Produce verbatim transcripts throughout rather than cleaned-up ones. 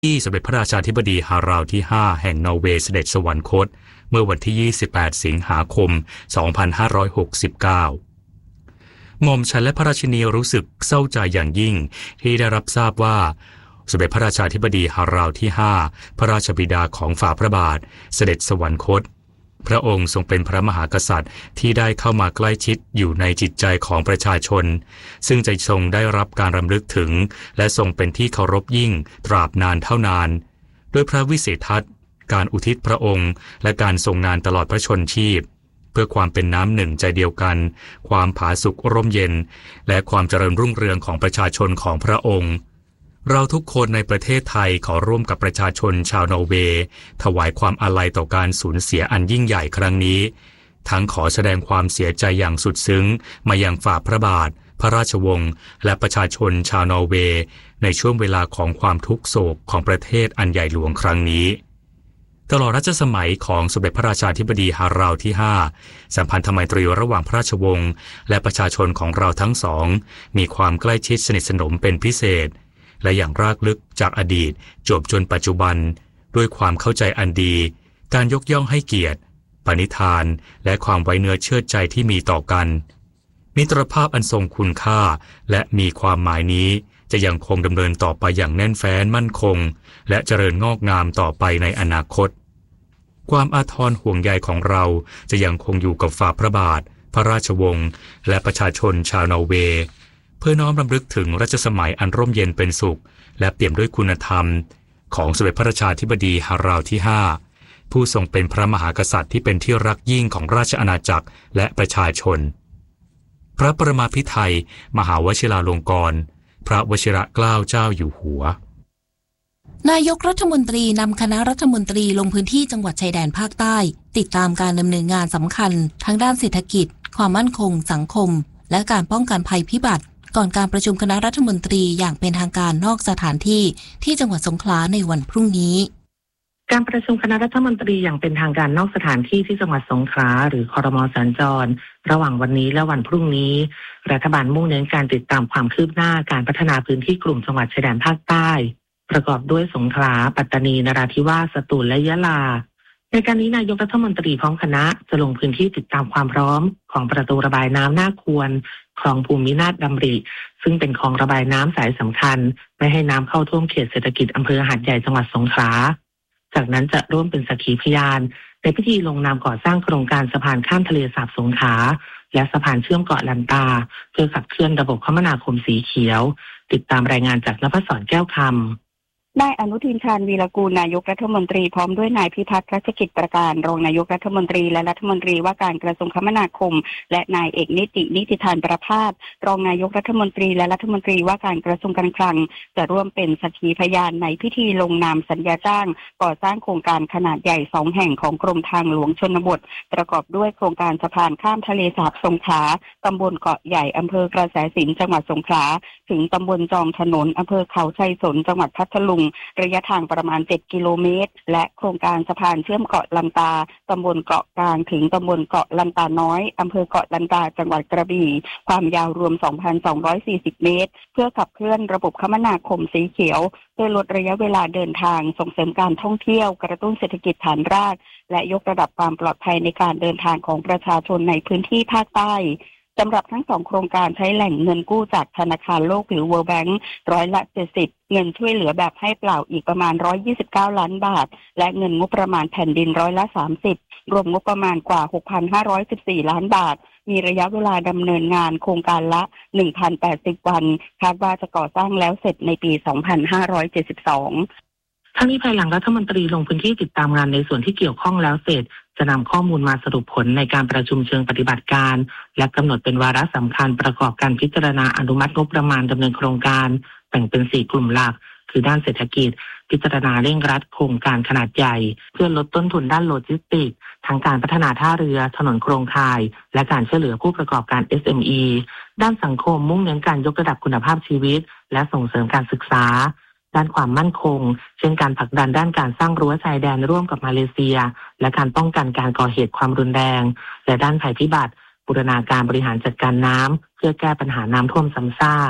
ที่สมเด็จพระราชาธิบดีฮาราวที่ห้าแห่งนอร์เวย์เสด็จสวรรคตเมื่อวันที่ยี่สิบแปดสิงหาคมสองพันห้าร้อยหกสิบเก้าหม่อมฉันและพระราชินีรู้สึกเศร้าใจอย่างยิ่งที่ได้รับทราบว่าสมเด็จพระราชาธิบดีฮาราวที่ห้าพระราชบิดาของฝ่าพระบาทเสด็จสวรรคตพระองค์ทรงเป็นพระมหากษัตริย์ที่ได้เข้ามาใกล้ชิดอยู่ในจิตใจของประชาชนซึ่งจะทรงได้รับการรำลึกถึงและทรงเป็นที่เคารพยิ่งตราบนานเท่านานด้วยพระวิเศษทัศน์การอุทิศพระองค์และการทรงงานตลอดพระชนชีพเพื่อความเป็นน้ำหนึ่งใจเดียวกันความผาสุกร่มเย็นและความเจริญรุ่งเรืองของประชาชนของพระองค์เราทุกคนในประเทศไทยขอร่วมกับประชาชนชาวนอร์เวย์ถวายความอาลัยต่อการสูญเสียอันยิ่งใหญ่ครั้งนี้ทั้งขอแสดงความเสียใจอย่างสุดซึ้งมายังฝ่าพระบาทพระราชวงศ์และประชาชนชาวนอร์เวย์ในช่วงเวลาของความทุกโศกของประเทศอันใหญ่หลวงครั้งนี้ตลอดรัชสมัยของสมเด็จพระราชาธิบดีฮาราวที่ห้าสัมพันธไมตรีระหว่างพระราชวงศ์และประชาชนของเราทั้งสองมีความใกล้ชิดสนิทสนมเป็นพิเศษและอย่างรากลึกจากอดีตจบจนปัจจุบันด้วยความเข้าใจอันดีการยกย่องให้เกียรติปณิธานและความไว้เนื้อเชื่อใจที่มีต่อกันมิตรภาพอันทรงคุณค่าและมีความหมายนี้จะยังคงดำเนินต่อไปอย่างแน่นแฟ้นมั่นคงและเจริญงอกงามต่อไปในอนาคตความอาทรห่วงใยของเราจะยังคงอยู่กับฝ่าพระบาทพระราชวงศ์และประชาชนชาวนอร์เวย์เพื่อน้อมรำลึกถึงรัชสมัยอันร่มเย็นเป็นสุขและเปี่ยมด้วยคุณธรรมของสมเด็จพระราชาธิบดีฮาราวที่ห้าผู้ทรงเป็นพระมหากษัตริย์ที่เป็นที่รักยิ่งของราชอาณาจักรและประชาชนพระประมาภิไธยมหาวชิราลงกรณ์พระวชิรเกล้าเจ้าอยู่หัวนายกรัฐมนตรีนำคณะรัฐมนตรีลงพื้นที่จังหวัดชายแดนภาคใต้ติดตามการดำเนินงานสำคัญทั้งด้านเศรษฐกิจความมั่นคงสังคมและการป้องกันภัยพิบัติก่อนการประชุมคณะรัฐมนตรีอย่างเป็นทางการนอกสถานที่ที่จังหวัดสงขลาในวันพรุ่งนี้การประชุมคณะรัฐมนตรีอย่างเป็นทางการนอกสถานที่ที่จังหวัดสงขลาหรือครม.สัญจรระหว่างวันนี้และวันพรุ่งนี้รัฐบาลมุ่งเน้นการติดตามความคืบหน้าการพัฒนาพื้นที่กลุ่มจังหวัดชายแดนภาคใต้ประกอบด้วยสงขลาปัตตานีนราธิวาสสตูลและยะลาในการนี้นายกรัฐมนตรีพร้อมคณะจะลงพื้นที่ติดตามความพร้อมของประตูระบายน้ำหน้าควรคลองภูมินาถดำริซึ่งเป็นคลองระบายน้ำสายสำคัญไม่ให้น้ำเข้าท่วมเขตเศรษฐกิจอำเภอหาดใหญ่จังหวัดสงขลาจากนั้นจะร่วมเป็นสักขีพยานในพิธีลงนามก่อสร้างโครงการสะพานข้ามทะเลสาบสงขลาและสะพานเชื่อมเกาะลันตาเพื่อขับเคลื่อนระบบคมนาคมสีเขียวติดตามรายงานจากนภศรแก้วคำนายอนุทินชาญวีรกูลนายกรัฐมนตรีพร้อมด้วยนายพิพัฒน์รัชกิจประการรองนายกรัฐมนตรีและรัฐมนตรีว่าการกระทรวงคมนาคมและนายเอกนิตินิติธานประภาสรองนายกรัฐมนตรีและรัฐมนตรีว่าการกระทรวงการคลังจะร่วมเป็นสักขีพยานในพิธีลงนามสัญญาจ้างก่อสร้างโครงการขนาดใหญ่สองแห่งของกรมทางหลวงชนบทประกอบด้วยโครงการสะพานข้ามทะเลสาบสงขลาตำบลเกาะใหญ่อำเภอกระแสสินจังหวัดสงขลาถึงตำบลจอมถนนอำเภอเขาชัยสนจังหวัดพัทลุงระยะทางประมาณเจ็ดกิโลเมตรและโครงการสะพานเชื่อมเกาะลันตาตำบลเกาะกลางถึงตำบลเกาะลันตาน้อยอำเภอเกาะลันตาจังหวัดกระบี่ความยาวรวม สองพันสองร้อยสี่สิบ เมตรเพื่อขับเคลื่อนระบบคมนาคมสีเขียวเพื่อลดระยะเวลาเดินทางส่งเสริมการท่องเที่ยวกระตุ้นเศรษฐกิจฐานรากและยกระดับความปลอดภัยในการเดินทางของประชาชนในพื้นที่ภาคใต้สำหรับทั้งสองโครงการใช้แหล่งเงินกู้จากธนาคารโลกหรือ World Bank ร้อยละเจ็ดสิบเงินช่วยเหลือแบบให้เปล่าอีกประมาณหนึ่งร้อยยี่สิบเก้าล้านบาทและเงินงบประมาณแผ่นดินร้อยละสามสิบรวมงบประมาณกว่า หกพันห้าร้อยสิบสี่ ล้านบาทมีระยะเวลาดำเนินงานโครงการละ หนึ่งพันแปดสิบ วันคาดว่าจะก่อสร้างแล้วเสร็จในปี สองพันห้าร้อยเจ็ดสิบสองทั้งนี้ภายหลังรัฐมนตรีลงพื้นที่ติดตามงานในส่วนที่เกี่ยวข้องแล้วเสร็จจะนำข้อมูลมาสรุปผลในการประชุมเชิงปฏิบัติการและกำหนดเป็นวาระสำคัญประกอบการพิจารณาอนุมัติงบประมาณดำเนินโครงการแบ่งเป็นสี่กลุ่มหลักคือด้านเศรษฐกิจพิจารณาเร่งรัดโครงการขนาดใหญ่เพื่อลดต้นทุนด้านโลจิสติกส์ทั้งการพัฒนาท่าเรือถนนโครงข่ายและการช่วยเหลือผู้ประกอบการ เอส เอ็ม อี ด้านสังคมมุ่งเน้นการยกระดับคุณภาพชีวิตและส่งเสริมการศึกษาด้านความมั่นคงเช่นการผลักดันด้านการสร้างรั้วชายแดนร่วมกับมาเลเซียและการป้องกันการก่อเหตุความรุนแรงและด้านภัยพิบัติบูรณาการบริหารจัดการน้ำเพื่อแก้ปัญหาน้ำท่วมซ้ำซาก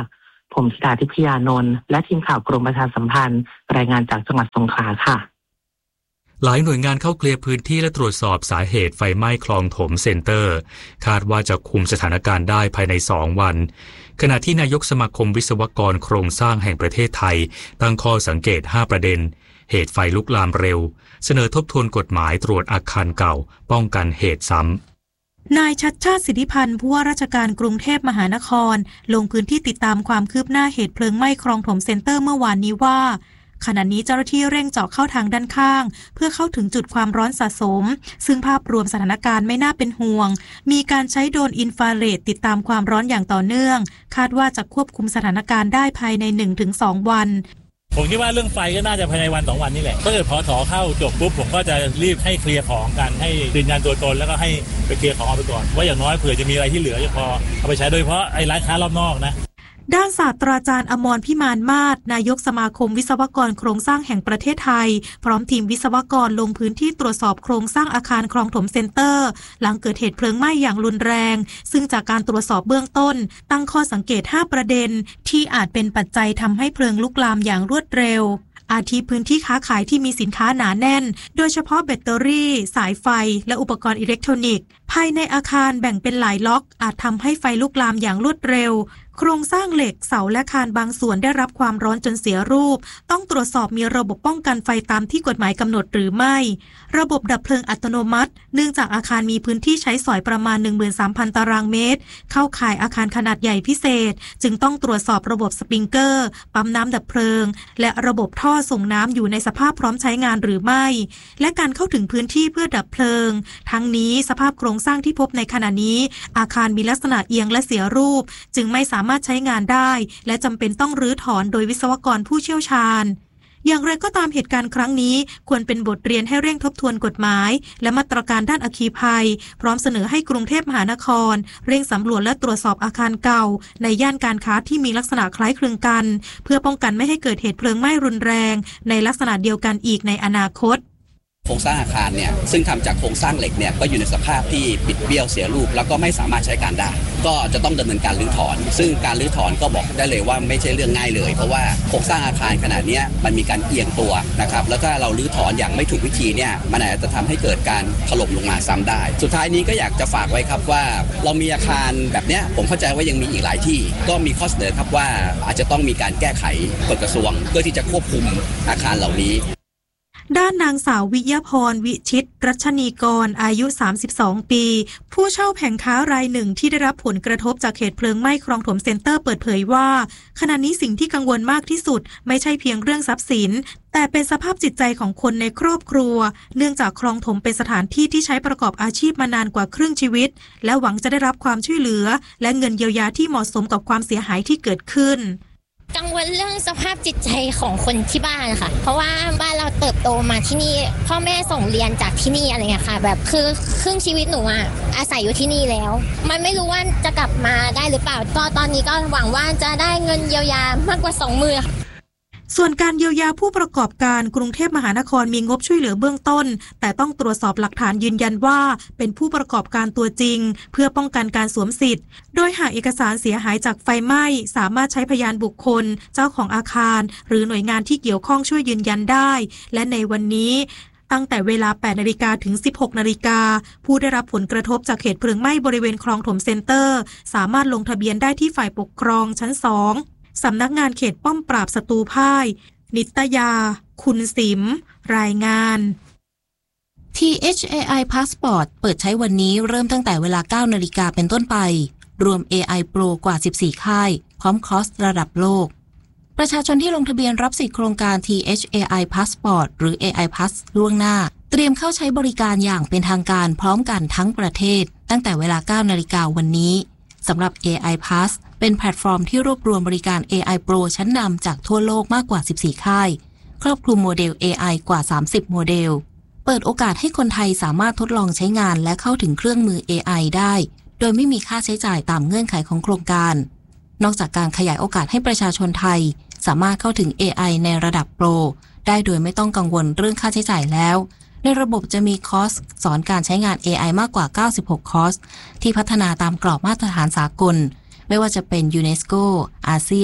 ผมธิดาทิพยานนท์และทีมข่าวกรมประชาสัมพันธ์รายงานจากจังหวัดสงขลาค่ะหลายหน่วยงานเข้าเคลียร์พื้นที่และตรวจสอบสาเหตุไฟไหม้คลองถมเซ็นเตอร์คาดว่าจะคุมสถานการณ์ได้ภายในสองวันขณะที่นายกสมาคมวิศวกรโครงสร้างแห่งประเทศไทยตั้งข้อสังเกตห้าประเด็นเหตุไฟลุกลามเร็วเสนอทบทวนกฎหมายตรวจอาคารเก่าป้องกันเหตุซ้ำนายชัชชาติสิทธิพันธ์ผู้ว่าราชการกรุงเทพมหานครลงพื้นที่ติดตามความคืบหน้าเหตุเพลิงไหม้คลองถมเซ็นเตอร์เมื่อวานนี้ว่าขณะนี้เจ้าหน้าที่เร่งเจาะเข้าทางด้านข้างเพื่อเข้าถึงจุดความร้อนสะสมซึ่งภาพรวมสถานการณ์ไม่น่าเป็นห่วงมีการใช้โดรนอินฟราเรดติดตามความร้อนอย่างต่อเนื่องคาดว่าจะควบคุมสถานการณ์ได้ภายใน หนึ่งถึงสอง วันผมคิดว่าเรื่องไฟก็น่าจะภายในวันสองวันนี่แหละถ้าเกิดพอถอเข้าจบปุ๊บผมก็จะรีบให้เคลียร์ของกันให้ยืนยันตัวตนแล้วก็ให้ไปเคลียร์ของเอาไปก่อนว่าอย่างน้อยเผื่อจะมีอะไรที่เหลือจะพอเอาไปใช้โดยเฉพาะไอ้ร้านค้ารอบนอกนะด้านศาสตราจารย์อมรพิมานมาศนายกสมาคมวิศวกรโครงสร้างแห่งประเทศไทยพร้อมทีมวิศวกรลงพื้นที่ตรวจสอบโครงสร้างอาคารคลองถมเซ็นเตอร์หลังเกิดเหตุเพลิงไหม้อย่างรุนแรงซึ่งจากการตรวจสอบเบื้องต้นตั้งข้อสังเกตห้าประเด็นที่อาจเป็นปัจจัยทำให้เพลิงลุกลามอย่างรวดเร็วอาทิพื้นที่ค้าขายที่มีสินค้าหนาแน่นโดยเฉพาะแบตเตอรี่สายไฟและอุปกรณ์อิเล็กทรอนิกส์ภายในอาคารแบ่งเป็นหลายล็อกอาจทำให้ไฟลุกลามอย่างรวดเร็วโครงสร้างเหล็กเสาและคานบางส่วนได้รับความร้อนจนเสียรูปต้องตรวจสอบมีระบบป้องกันไฟตามที่กฎหมายกำหนดหรือไม่ระบบดับเพลิงอัตโนมัติเนื่องจากอาคารมีพื้นที่ใช้สอยประมาณ หนึ่งหมื่นสามพัน ตารางเมตรเข้าข่ายอาคารขนาดใหญ่พิเศษจึงต้องตรวจสอบระบบสปริงเกอร์ปั๊มน้ำดับเพลิงและระบบท่อส่งน้ำอยู่ในสภาพพร้อมใช้งานหรือไม่และการเข้าถึงพื้นที่เพื่อดับเพลิงทั้งนี้สภาพโครงสร้างที่พบในขณะนี้อาคารมีลักษณะเอียงและเสียรูปจึงไม่สามารถใช้งานได้และจำเป็นต้องรื้อถอนโดยวิศวกรผู้เชี่ยวชาญอย่างไรก็ตามเหตุการณ์ครั้งนี้ควรเป็นบทเรียนให้เร่งทบทวนกฎหมายและมาตรการด้านอัคคีภัยพร้อมเสนอให้กรุงเทพมหานครเร่งสำรวจและตรวจสอบอาคารเก่าในย่านการค้าที่มีลักษณะคล้ายคลึงกันเพื่อป้องกันไม่ให้เกิดเหตุเพลิงไหม้รุนแรงในลักษณะเดียวกันอีกในอนาคตโครงสร้างอาคารเนี่ยซึ่งทำจากโครงสร้างเหล็กเนี่ยก็อยู่ในสภาพที่ปิดเบี้ยวเสียรูปแล้วก็ไม่สามารถใช้การได้ก็จะต้องดำเนินการรื้อถอนซึ่งการรื้อถอนก็บอกได้เลยว่าไม่ใช่เรื่องง่ายเลยเพราะว่าโครงสร้างอาคารขนาดนี้มันมีการเอียงตัวนะครับแล้วถ้าเรารื้อถอนอย่างไม่ถูกวิธีเนี่ยมันอาจจะทำให้เกิดการถล่มลงมาซ้ำได้สุดท้ายนี้ก็อยากจะฝากไว้ครับว่าเรามีอาคารแบบนี้ผมเข้าใจว่ายังมีอีกหลายที่ก็มีข้อเสนอครับว่าอาจจะต้องมีการแก้ไขกฎกระทรวงเพื่อที่จะควบคุมอาคารเหล่านี้ด้านนางสาววิยพรวิชิตรัชนีกรอายุสามสิบสองปีผู้เช่าแผงค้ารายหนึ่งที่ได้รับผลกระทบจากเหตุเพลิงไหม้คลองถมเซ็นเตอร์เปิดเผยว่าขณะนี้สิ่งที่กังวลมากที่สุดไม่ใช่เพียงเรื่องทรัพย์สินแต่เป็นสภาพจิตใจของคนในครอบครัวเนื่องจากคลองถมเป็นสถานที่ที่ใช้ประกอบอาชีพมานานกว่าครึ่งชีวิตและหวังจะได้รับความช่วยเหลือและเงินเยียวยาที่เหมาะสมกับความเสียหายที่เกิดขึ้นกังวลเรื่องสภาพจิตใจของคนที่บ้านค่ะเพราะว่าบ้านเราเติบโตมาที่นี่พ่อแม่ส่งเรียนจากที่นี่อะไรเงี้ยค่ะแบบคือครึ่งชีวิตหนูอ่ะอาศัยอยู่ที่นี่แล้วมันไม่รู้ว่าจะกลับมาได้หรือเปล่าก็ตอนนี้ก็หวังว่าจะได้เงินเยียวยามากกว่าสองหมื่นส่วนการเยียวยาผู้ประกอบการกรุงเทพมหานครมีงบช่วยเหลือเบื้องต้นแต่ต้องตรวจสอบหลักฐานยืนยันว่าเป็นผู้ประกอบการตัวจริงเพื่อป้องกันการสวมสิทธิ์โดยหากเอกสารเสียหายจากไฟไหม้สามารถใช้พยานบุคคลเจ้าของอาคารหรือหน่วยงานที่เกี่ยวข้องช่วยยืนยันได้และในวันนี้ตั้งแต่เวลา แปดนาฬิกา ถึง สิบหกนาฬิกาผู้ได้รับผลกระทบจากเหตุเพลิงไหม้บริเวณคลองถมเซ็นเตอร์สามารถลงทะเบียนได้ที่ฝ่ายปกครองชั้นสองสำนักงานเขตป้อมปราบศัตรูพ่ายนิตยาคุณสิมรายงานที เอช เอ ไอ Passport เปิดใช้วันนี้เริ่มตั้งแต่เวลา เก้านาฬิกาเป็นต้นไปรวม เอ ไอ Pro กว่า สิบสี่ ค่ายพร้อมคอร์สระดับโลกประชาชนที่ลงทะเบียนรับสิทธิโครงการ ที เอช เอ ไอ Passport หรือ เอ ไอ Pass ล่วงหน้าเตรียมเข้าใช้บริการอย่างเป็นทางการพร้อมกันทั้งประเทศตั้งแต่เวลา เก้านาฬิกาวันนี้สำหรับ เอ ไอ Pass เป็นแพลตฟอร์มที่รวบรวมบริการ เอ ไอ Pro ชั้นนำจากทั่วโลกมากกว่า สิบสี่ ค่ายครอบคลุมโมเดล เอ ไอ กว่า สามสิบ โมเดลเปิดโอกาสให้คนไทยสามารถทดลองใช้งานและเข้าถึงเครื่องมือ เอ ไอ ได้โดยไม่มีค่าใช้จ่ายตามเงื่อนไขของโครงการนอกจากการขยายโอกาสให้ประชาชนไทยสามารถเข้าถึง เอ ไอ ในระดับโปรได้โดยไม่ต้องกังวลเรื่องค่าใช้จ่ายแล้วในระบบจะมีคอร์สสอนการใช้งาน เอ ไอ มากกว่า เก้าสิบหก คอร์สที่พัฒนาตามกรอบมาตรฐานสากลไม่ว่าจะเป็นยูเนสโกอาเซียน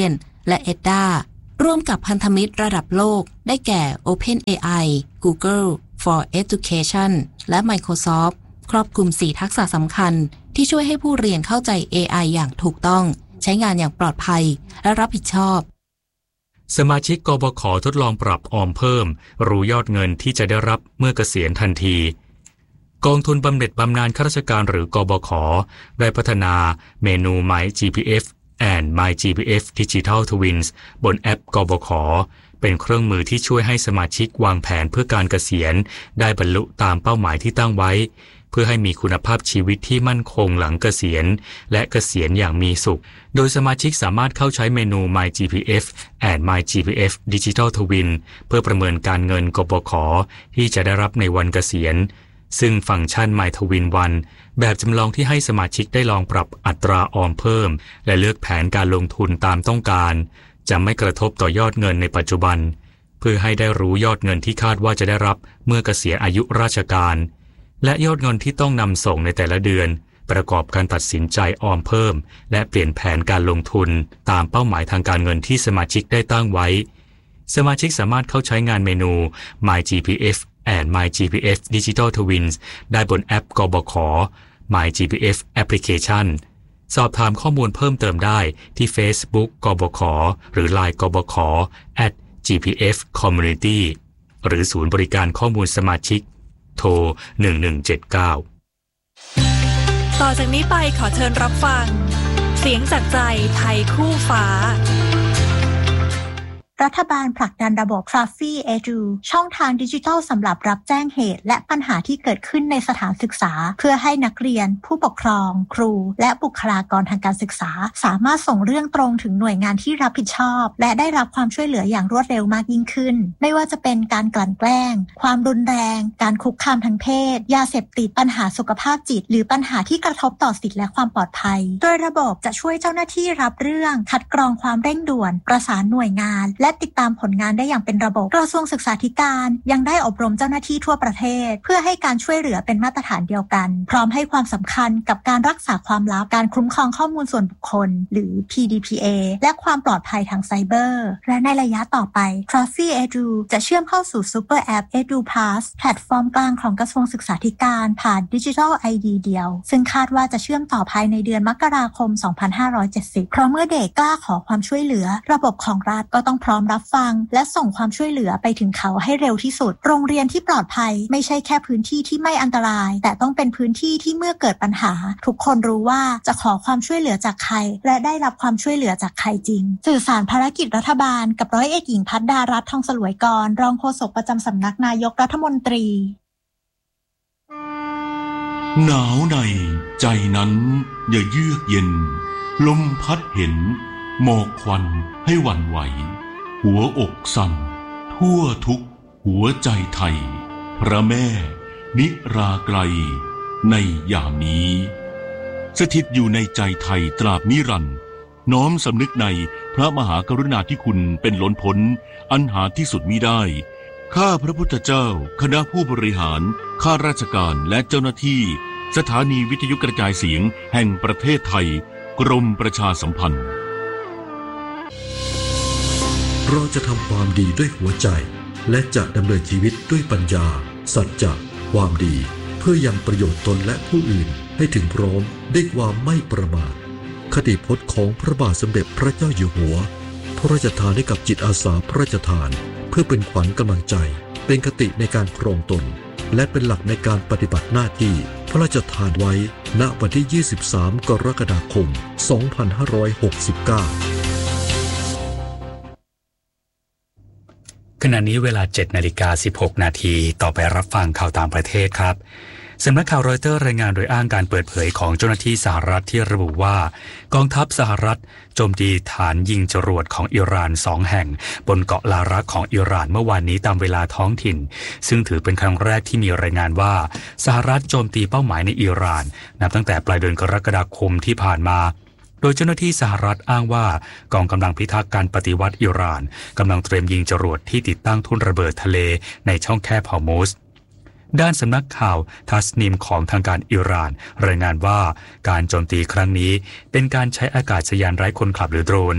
และ เอ็ด ดี เอ ร่วมกับพันธมิตรระดับโลกได้แก่ OpenAI Google for Education และ Microsoft ครอบคลุมสี่ทักษะสำคัญที่ช่วยให้ผู้เรียนเข้าใจ เอ ไอ อย่างถูกต้องใช้งานอย่างปลอดภัยและรับผิดชอบสมาชิกกบข.ทดลองปรับออมเพิ่มรู้ยอดเงินที่จะได้รับเมื่อเกษียณทันทีกองทุนบำเหน็จบำนาญข้าราชการหรือกบข.ได้พัฒนาเมนู My จี พี เอฟ and My จี พี เอฟ Digital Twins บนแอปกบข.เป็นเครื่องมือที่ช่วยให้สมาชิกวางแผนเพื่อการเกษียณได้บรรลุตามเป้าหมายที่ตั้งไว้เพื่อให้มีคุณภาพชีวิตที่มั่นคงหลังเกษียณและเกษียณอย่างมีสุขโดยสมาชิกสามารถเข้าใช้เมนู My จี พี เอฟ and My จี พี เอฟ Digital Twin เพื่อประเมินการเงินกบข.ที่จะได้รับในวันเกษียณซึ่งฟังก์ชัน My Twin วันแบบจำลองที่ให้สมาชิกได้ลองปรับอัตราออมเพิ่มและเลือกแผนการลงทุนตามต้องการจะไม่กระทบต่อยอดเงินในปัจจุบันเพื่อให้ได้รู้ยอดเงินที่คาดว่าจะได้รับเมื่อเกษียณอายุราชการและยอดเงินที่ต้องนำส่งในแต่ละเดือนประกอบการตัดสินใจออมเพิ่มและเปลี่ยนแผนการลงทุนตามเป้าหมายทางการเงินที่สมาชิกได้ตั้งไว้สมาชิกสามารถเข้าใช้งานเมนู My จี พี เอฟ and My จี พี เอฟ Digital Twins ได้บนแอปกบข. My จี พี เอฟ Application สอบถามข้อมูลเพิ่มเติมได้ที่ Facebook กบข. หรือ ไลน์ กบข. at จี พี เอฟ Community หรือศูนย์บริการข้อมูลสมาชิกโทรหนึ่งหนึ่งเจ็ดเก้าต่อจากนี้ไปขอเชิญรับฟังเสียงจากใจไทยคู่ฟ้ารัฐบาลผลักดันระบบ Traffy Edu ช่องทางดิจิทัลสำหรับรับแจ้งเหตุและปัญหาที่เกิดขึ้นในสถานศึกษาเพื่อให้นักเรียนผู้ปกครองครูและบุคลากรทางการศึกษาสามารถส่งเรื่องตรงถึงหน่วยงานที่รับผิดชอบและได้รับความช่วยเหลืออย่างรวดเร็วมากยิ่งขึ้นไม่ว่าจะเป็นการกลั่นแกล้งความรุนแรงการคุกคามทางเพศยาเสพติดปัญหาสุขภาพจิตหรือปัญหาที่กระทบต่อสิทธิและความปลอดภัยโดยระบบจะช่วยเจ้าหน้าที่รับเรื่องคัดกรองความเร่งด่วนประสานหน่วยงานและติดตามผลงานได้อย่างเป็นระบบกระทรวงศึกษาธิการยังได้อบรมเจ้าหน้าที่ทั่วประเทศเพื่อให้การช่วยเหลือเป็นมาตรฐานเดียวกันพร้อมให้ความสำคัญกับการรักษาความลับการคุ้มครองข้อมูลส่วนบุคคลหรือ พี ดี พี เอ และความปลอดภัยทางไซเบอร์และในระยะต่อไป Traffy Edu จะเชื่อมเข้าสู่ Super App Edu Pass แพลตฟอร์มกลางของกระทรวงศึกษาธิการผ่าน Digital ไอ ดี เดียวซึ่งคาดว่าจะเชื่อมต่อภายในเดือนมกราคม สองพันห้าร้อยเจ็ดสิบ เพราะเมื่อเด็กกล้าขอความช่วยเหลือระบบของรัฐก็ต้องพร้อมรับฟังและส่งความช่วยเหลือไปถึงเขาให้เร็วที่สุดโรงเรียนที่ปลอดภัยไม่ใช่แค่พื้นที่ที่ไม่อันตรายแต่ต้องเป็นพื้นที่ที่เมื่อเกิดปัญหาทุกคนรู้ว่าจะขอความช่วยเหลือจากใครและได้รับความช่วยเหลือจากใครจริงสื่อสารภารกิจรัฐบาลกับร้อยเอกหญิงภัทรดารัตน์ทองสลวยกรรองโฆษกประจำสำนักนายกรัฐมนตรีหนาวในใจนั้นอย่าเยือกเย็นลมพัดเห็นหมอกควันให้หวั่นไหวหัวอกสั่นทั่วทุกหัวใจไทยพระแม่นิราไกรในยามนี้สถิตอยู่ในใจไทยตราบนิรันดร์น้อมสำนึกในพระมหากรุณาธิคุณเป็นล้นพ้นอันหาที่สุดมิได้ข้าพระพุทธเจ้าคณะผู้บริหารข้าราชการและเจ้าหน้าที่สถานีวิทยุกระจายเสียงแห่งประเทศไทยกรมประชาสัมพันธ์เราจะทำความดีด้วยหัวใจและจะดำเนินชีวิตด้วยปัญญาสัจจะความดีเพื่อยังประโยชน์ตนและผู้อื่นให้ถึงพร้อมด้วยความไม่ประมาทคติพจน์ของพระบาทสมเด็จพระเจ้าอยู่หัวพระราชทานให้กับจิตอาสาพระราชทานเพื่อเป็นขวัญกำลังใจเป็นคติในการครองตนและเป็นหลักในการปฏิบัติหน้าที่พระราชทานไว้ณวันที่ยี่สิบสามกรกฎาคมสองพันห้าร้อยหกสิบเก้าขณะนี้เวลา เจ็ดนาฬิกาสิบหกนาทีต่อไปรับฟังข่าวต่างประเทศครับสำนักข่าวรอยเตอร์รายงานโดยอ้างการเปิดเผยของเจ้าหน้าที่สหรัฐที่ระบุว่ากองทัพสหรัฐโจมตีฐานยิงจรวดของอิหร่านสองแห่งบนเกาะลารักของอิหร่านเมื่อวานนี้ตามเวลาท้องถิ่นซึ่งถือเป็นครั้งแรกที่มีรายงานว่าสหรัฐโจมตีเป้าหมายในอิหร่านนับตั้งแต่ปลายเดือนกรกฎาคมที่ผ่านมาโดยเจ้าหน้าที่สหรัฐอ้างว่ากองกำลังพิทักษ์การปฏิวัติอิหร่านกำลังเตรียมยิงจรวดที่ติดตั้งทุ่นระเบิดทะเลในช่องแคบฮอร์มุซด้านสำนักข่าวทัสนิมของทางการอิหร่านรายงานว่าการโจมตีครั้งนี้เป็นการใช้อากาศยานไร้คนขับหรือโดรน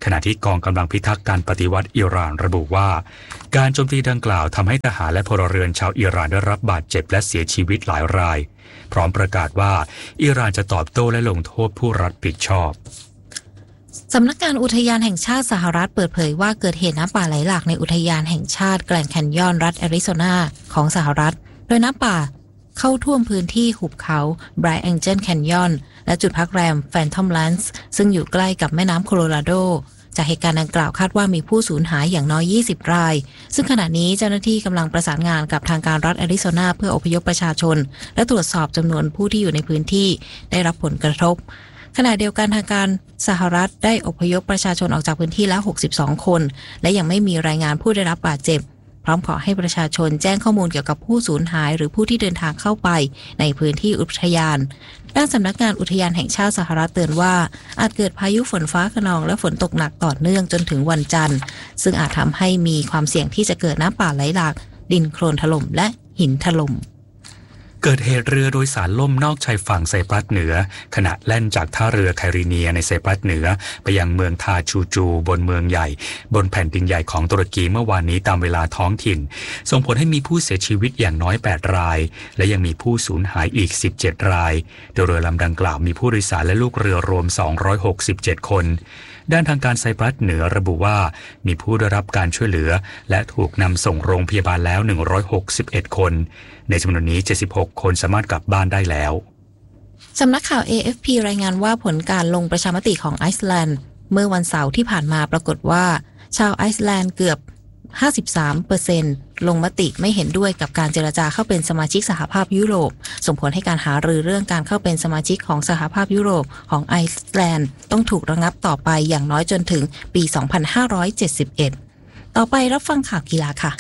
ขณะที่กองกำลังพิทักษ์การปฏิวัติอิหร่านระบุว่าการโจมตีดังกล่าวทำให้ทหารและพลเรือนชาวอิหร่านได้รับบาดเจ็บและเสียชีวิตหลายรายพร้อมประกาศว่าอิหร่านจะตอบโต้และลงโทษผู้รับผิดชอบสำนักงานอุทยานแห่งชาติสหรัฐเปิดเผยว่าเกิดเหตุน้ำป่าไหลหลากในอุทยานแห่งชาติแกรนด์แคนยอนรัฐแอริโซนาของสหรัฐโดยน้ำป่าเข้าท่วมพื้นที่หุบเขาไบรท์แองเจิลแคนยอนและจุดพักแรมแฟนทอมแลนด์ซึ่งอยู่ใกล้กับแม่น้ำโคโลราโดจากเหตุการณ์ดังกล่าวคาดว่ามีผู้สูญหายอย่างน้อยยี่สิบรายซึ่งขณะนี้เจ้าหน้าที่กำลังประสานงานกับทางการรัฐแอริโซนาเพื่ออพยพประชาชนและตรวจสอบจำนวนผู้ที่อยู่ในพื้นที่ได้รับผลกระทบขณะเดียวกันทางการสหรัฐได้อพยพประชาชนออกจากพื้นที่แล้วหกสิบสองคนและยังไม่มีรายงานผู้ได้รับบาดเจ็บพร้อมขอให้ประชาชนแจ้งข้อมูลเกี่ยวกับผู้สูญหายหรือผู้ที่เดินทางเข้าไปในพื้นที่อุทยานด้านสำนักงานอุทยานแห่งชาติสหรัฐเตือนว่าอาจเกิดพายุฝนฟ้าคะนองและฝนตกหนักต่อเนื่องจนถึงวันจันทร์ซึ่งอาจทำให้มีความเสี่ยงที่จะเกิดน้ำป่าไหลหลากดินโคลนถล่มและหินถล่มเกิดเหตุเรือโดยสารล่มนอกชายฝั่งไซปรัสเหนือขณะแล่นจากท่าเรือไคริเนียในไซปรัสเหนือไปยังเมืองทาชูจูบนเมืองใหญ่บนแผ่นดินใหญ่ของตุรกีเมื่อวานนี้ตามเวลาท้องถิ่นส่งผลให้มีผู้เสียชีวิตอย่างน้อยแปดรายและยังมีผู้สูญหายอีกสิบเจ็ดรายโดยเรือลำดังกล่าวมีผู้โดยสารและลูกเรือรวมสองร้อยหกสิบเจ็ดคนด้านทางการไซปรัสเหนือระบุว่ามีผู้ได้รับการช่วยเหลือและถูกนำส่งโรงพยาบาลแล้วหนึ่งร้อยหกสิบเอ็ดคนในจำนวนนี้เจ็ดสิบหกคนสามารถกลับบ้านได้แล้วสำนักข่าว เอ เอฟ พี รายงานว่าผลการลงประชามติของไอซ์แลนด์เมื่อวันเสาร์ที่ผ่านมาปรากฏว่าชาวไอซ์แลนด์เกือบ ห้าสิบสามเปอร์เซ็นต์ ลงมติไม่เห็นด้วยกับการเจรจาเข้าเป็นสมาชิกสหภาพยุโรปส่งผลให้การหารือเรื่องการเข้าเป็นสมาชิกของสหภาพยุโรปของไอซ์แลนด์ต้องถูกระงับต่อไปอย่างน้อยจนถึงปี สองพันห้าร้อยเจ็ดสิบเอ็ด ต่อไปรับฟังข่าวกีฬาค่ะ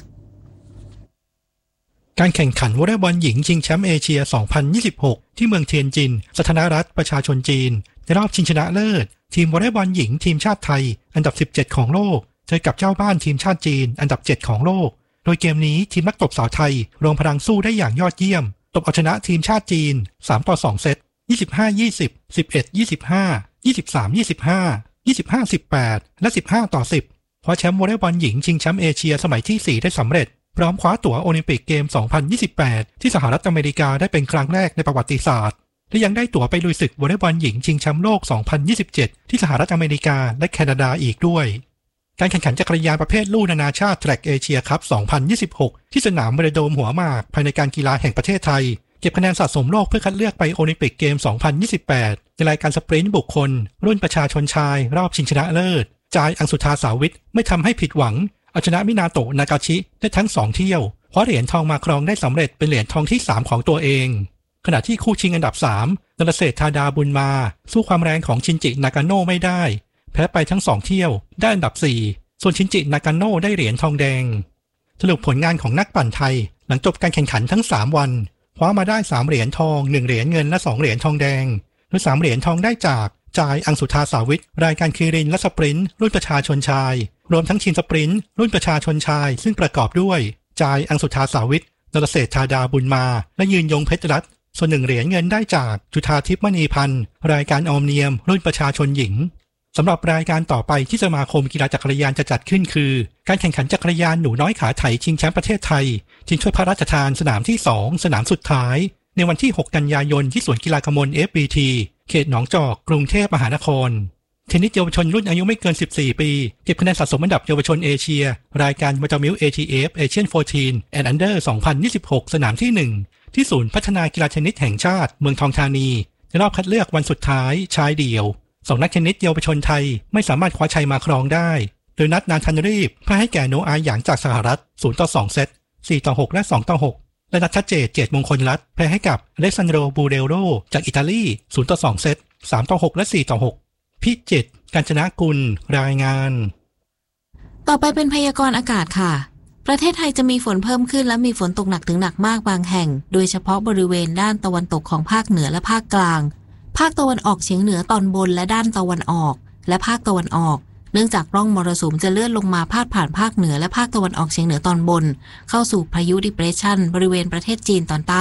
การแข่งขันวอลเลย์บอลหญิงชิงแชมป์เอเชีย สองพันยี่สิบหก ที่เมืองเทียนจินสาธารณรัฐประชาชนจีนในรอบชิงชนะเลิศทีมวอลเลย์บอลหญิงทีมชาติไทยอันดับสิบเจ็ดของโลกเจอกับเจ้าบ้านทีมชาติจีนอันดับเจ็ดของโลกโดยเกมนี้ทีมนักตบสาวไทยรวมพลังสู้ได้อย่างยอดเยี่ยมตบเอาชนะทีมชาติจีนสามต่อสองเซต ยี่สิบห้า ยี่สิบ สิบเอ็ด ยี่สิบห้า ยี่สิบสาม ยี่สิบห้า ยี่สิบห้า สิบแปด และสิบห้าต่อสิบคว้าแชมป์วอลเลย์บอลหญิงชิงแชมป์เอเชียสมัยที่สี่ได้สำเร็จพร้อมคว้าตั๋วโอลิมปิกเกม สองพันยี่สิบแปด ที่สหรัฐอเมริกาได้เป็นครั้งแรกในประวัติศาสตร์และยังได้ตั๋วไปลุยศึกวอลเลย์บอลหญิงชิงแชมป์โลก สองพันยี่สิบเจ็ด ที่สหรัฐอเมริกาและแคนาดาอีกด้วยการแข่งขันจักรยานประเภทลู่นานาชาติ Track Asia Cup สองพันยี่สิบหก ที่สนามเวโรโดมหัวหมากภายในการกีฬาแห่งประเทศไทยเก็บคะแนนสะสมโลกเพื่อคัดเลือกไปโอลิมปิกเกม สองพันยี่สิบแปด ในรายการสปรินต์บุคคลรุ่นประชาชนชายรอบชิงชนะเลิศจายอังสุธาสาวิทไม่ทำให้ผิดหวังเอาชนะมินาโตะนากาชิได้ทั้งสองเที่ยวคว้าเหรียญทองมาครองได้สำเร็จเป็นเหรียญทองที่สามของตัวเองขณะที่คู่ชิงอันดับสามนรเศรษฐธาดาบุญมาสู้ความแรงของชินจินากาโน่ไม่ได้แพ้ไปทั้งสองเที่ยวได้อันดับสี่ส่วนชินจินากาโน่ได้เหรียญทองแดงสรุปผลงานของนักปั่นไทยหลังจบการแข่งขันทั้งสามวันคว้ามาได้สามเหรียญทองหนึ่งเหรียญเงินและสองเหรียญทองแดงโดยสามเหรียญทองได้จากจายอังสุธาสาวิทรายการคีรินและสปรินต์รุ่นประชาชนชายรวมทั้งทีมสปรินต์รุ่นประชาชนชายซึ่งประกอบด้วยจายอังสุธาสาวิทนรเศรษฐธาดาบุญมาและยืนยงเพชรรัตน์ส่วนหนึ่งเหรียญเงินได้จากจุฑาทิพย์มณีพันธ์รายการออมเนียมรุ่นประชาชนหญิงสำหรับรายการต่อไปที่สมาคมกีฬาจักรยานจะจัดขึ้นคือการแข่งขันจักรยานหนูน้อยขาไถชิงแชมป์ประเทศไทยชิงถ้วยพระราชทานสนามที่สองสนามสุดท้ายในวันที่หกกันยายนที่สวนกีฬากมล เอฟ บี ที เขตหนองจอกกรุงเทพมหานครเทนนิสเยาวชนรุ่นอายุไม่เกินสิบสี่ปีเก็บคะแนนสะสมอันดับเยาวชนเอเชียรายการมัตมิล เอ ที เอฟ Asian สิบสี่ and Under สองพันยี่สิบหกสนามที่หนึ่งที่ศูนย์พัฒนากีฬาเทนนิสแห่งชาติเมืองทองธานีในรอบคัดเลือกวันสุดท้ายชายเดี่ยวสองนักเทนนิสเยาวชนไทยไม่สามารถคว้าชัยมาครองได้โดยนัดนานทันรีบพ่ายให้แก่โนอาหยางจากสหรัฐศูนย์ต่อสองเซตสี่ต่อหกและสองต่อหกและนัทชัดเจตเจตมงคลรัตน์แพ้ให้กับอเล็กซานโดบูเรโรจากอิตาลีศูนย์ต่อสองเซตสามต่อหกและสี่ต่อหกพิจิตรกาญจนกุลรายงานต่อไปเป็นพยากรณ์อากาศค่ะประเทศไทยจะมีฝนเพิ่มขึ้นและมีฝนตกหนักถึงหนักมากบางแห่งโดยเฉพาะบริเวณด้านตะวันตกของภาคเหนือและภาคกลางภาคตะวันออกเฉียงเหนือตอนบนและด้านตะวันออกและภาคตะวันออกเนื่องจากร่องมรสุมจะเลื่อนลงมาพาดผ่านภาคเหนือและภาคตะวันออกเฉียงเหนือตอนบนเข้าสู่พายุ Depression บริเวณประเทศจีนตอนใต้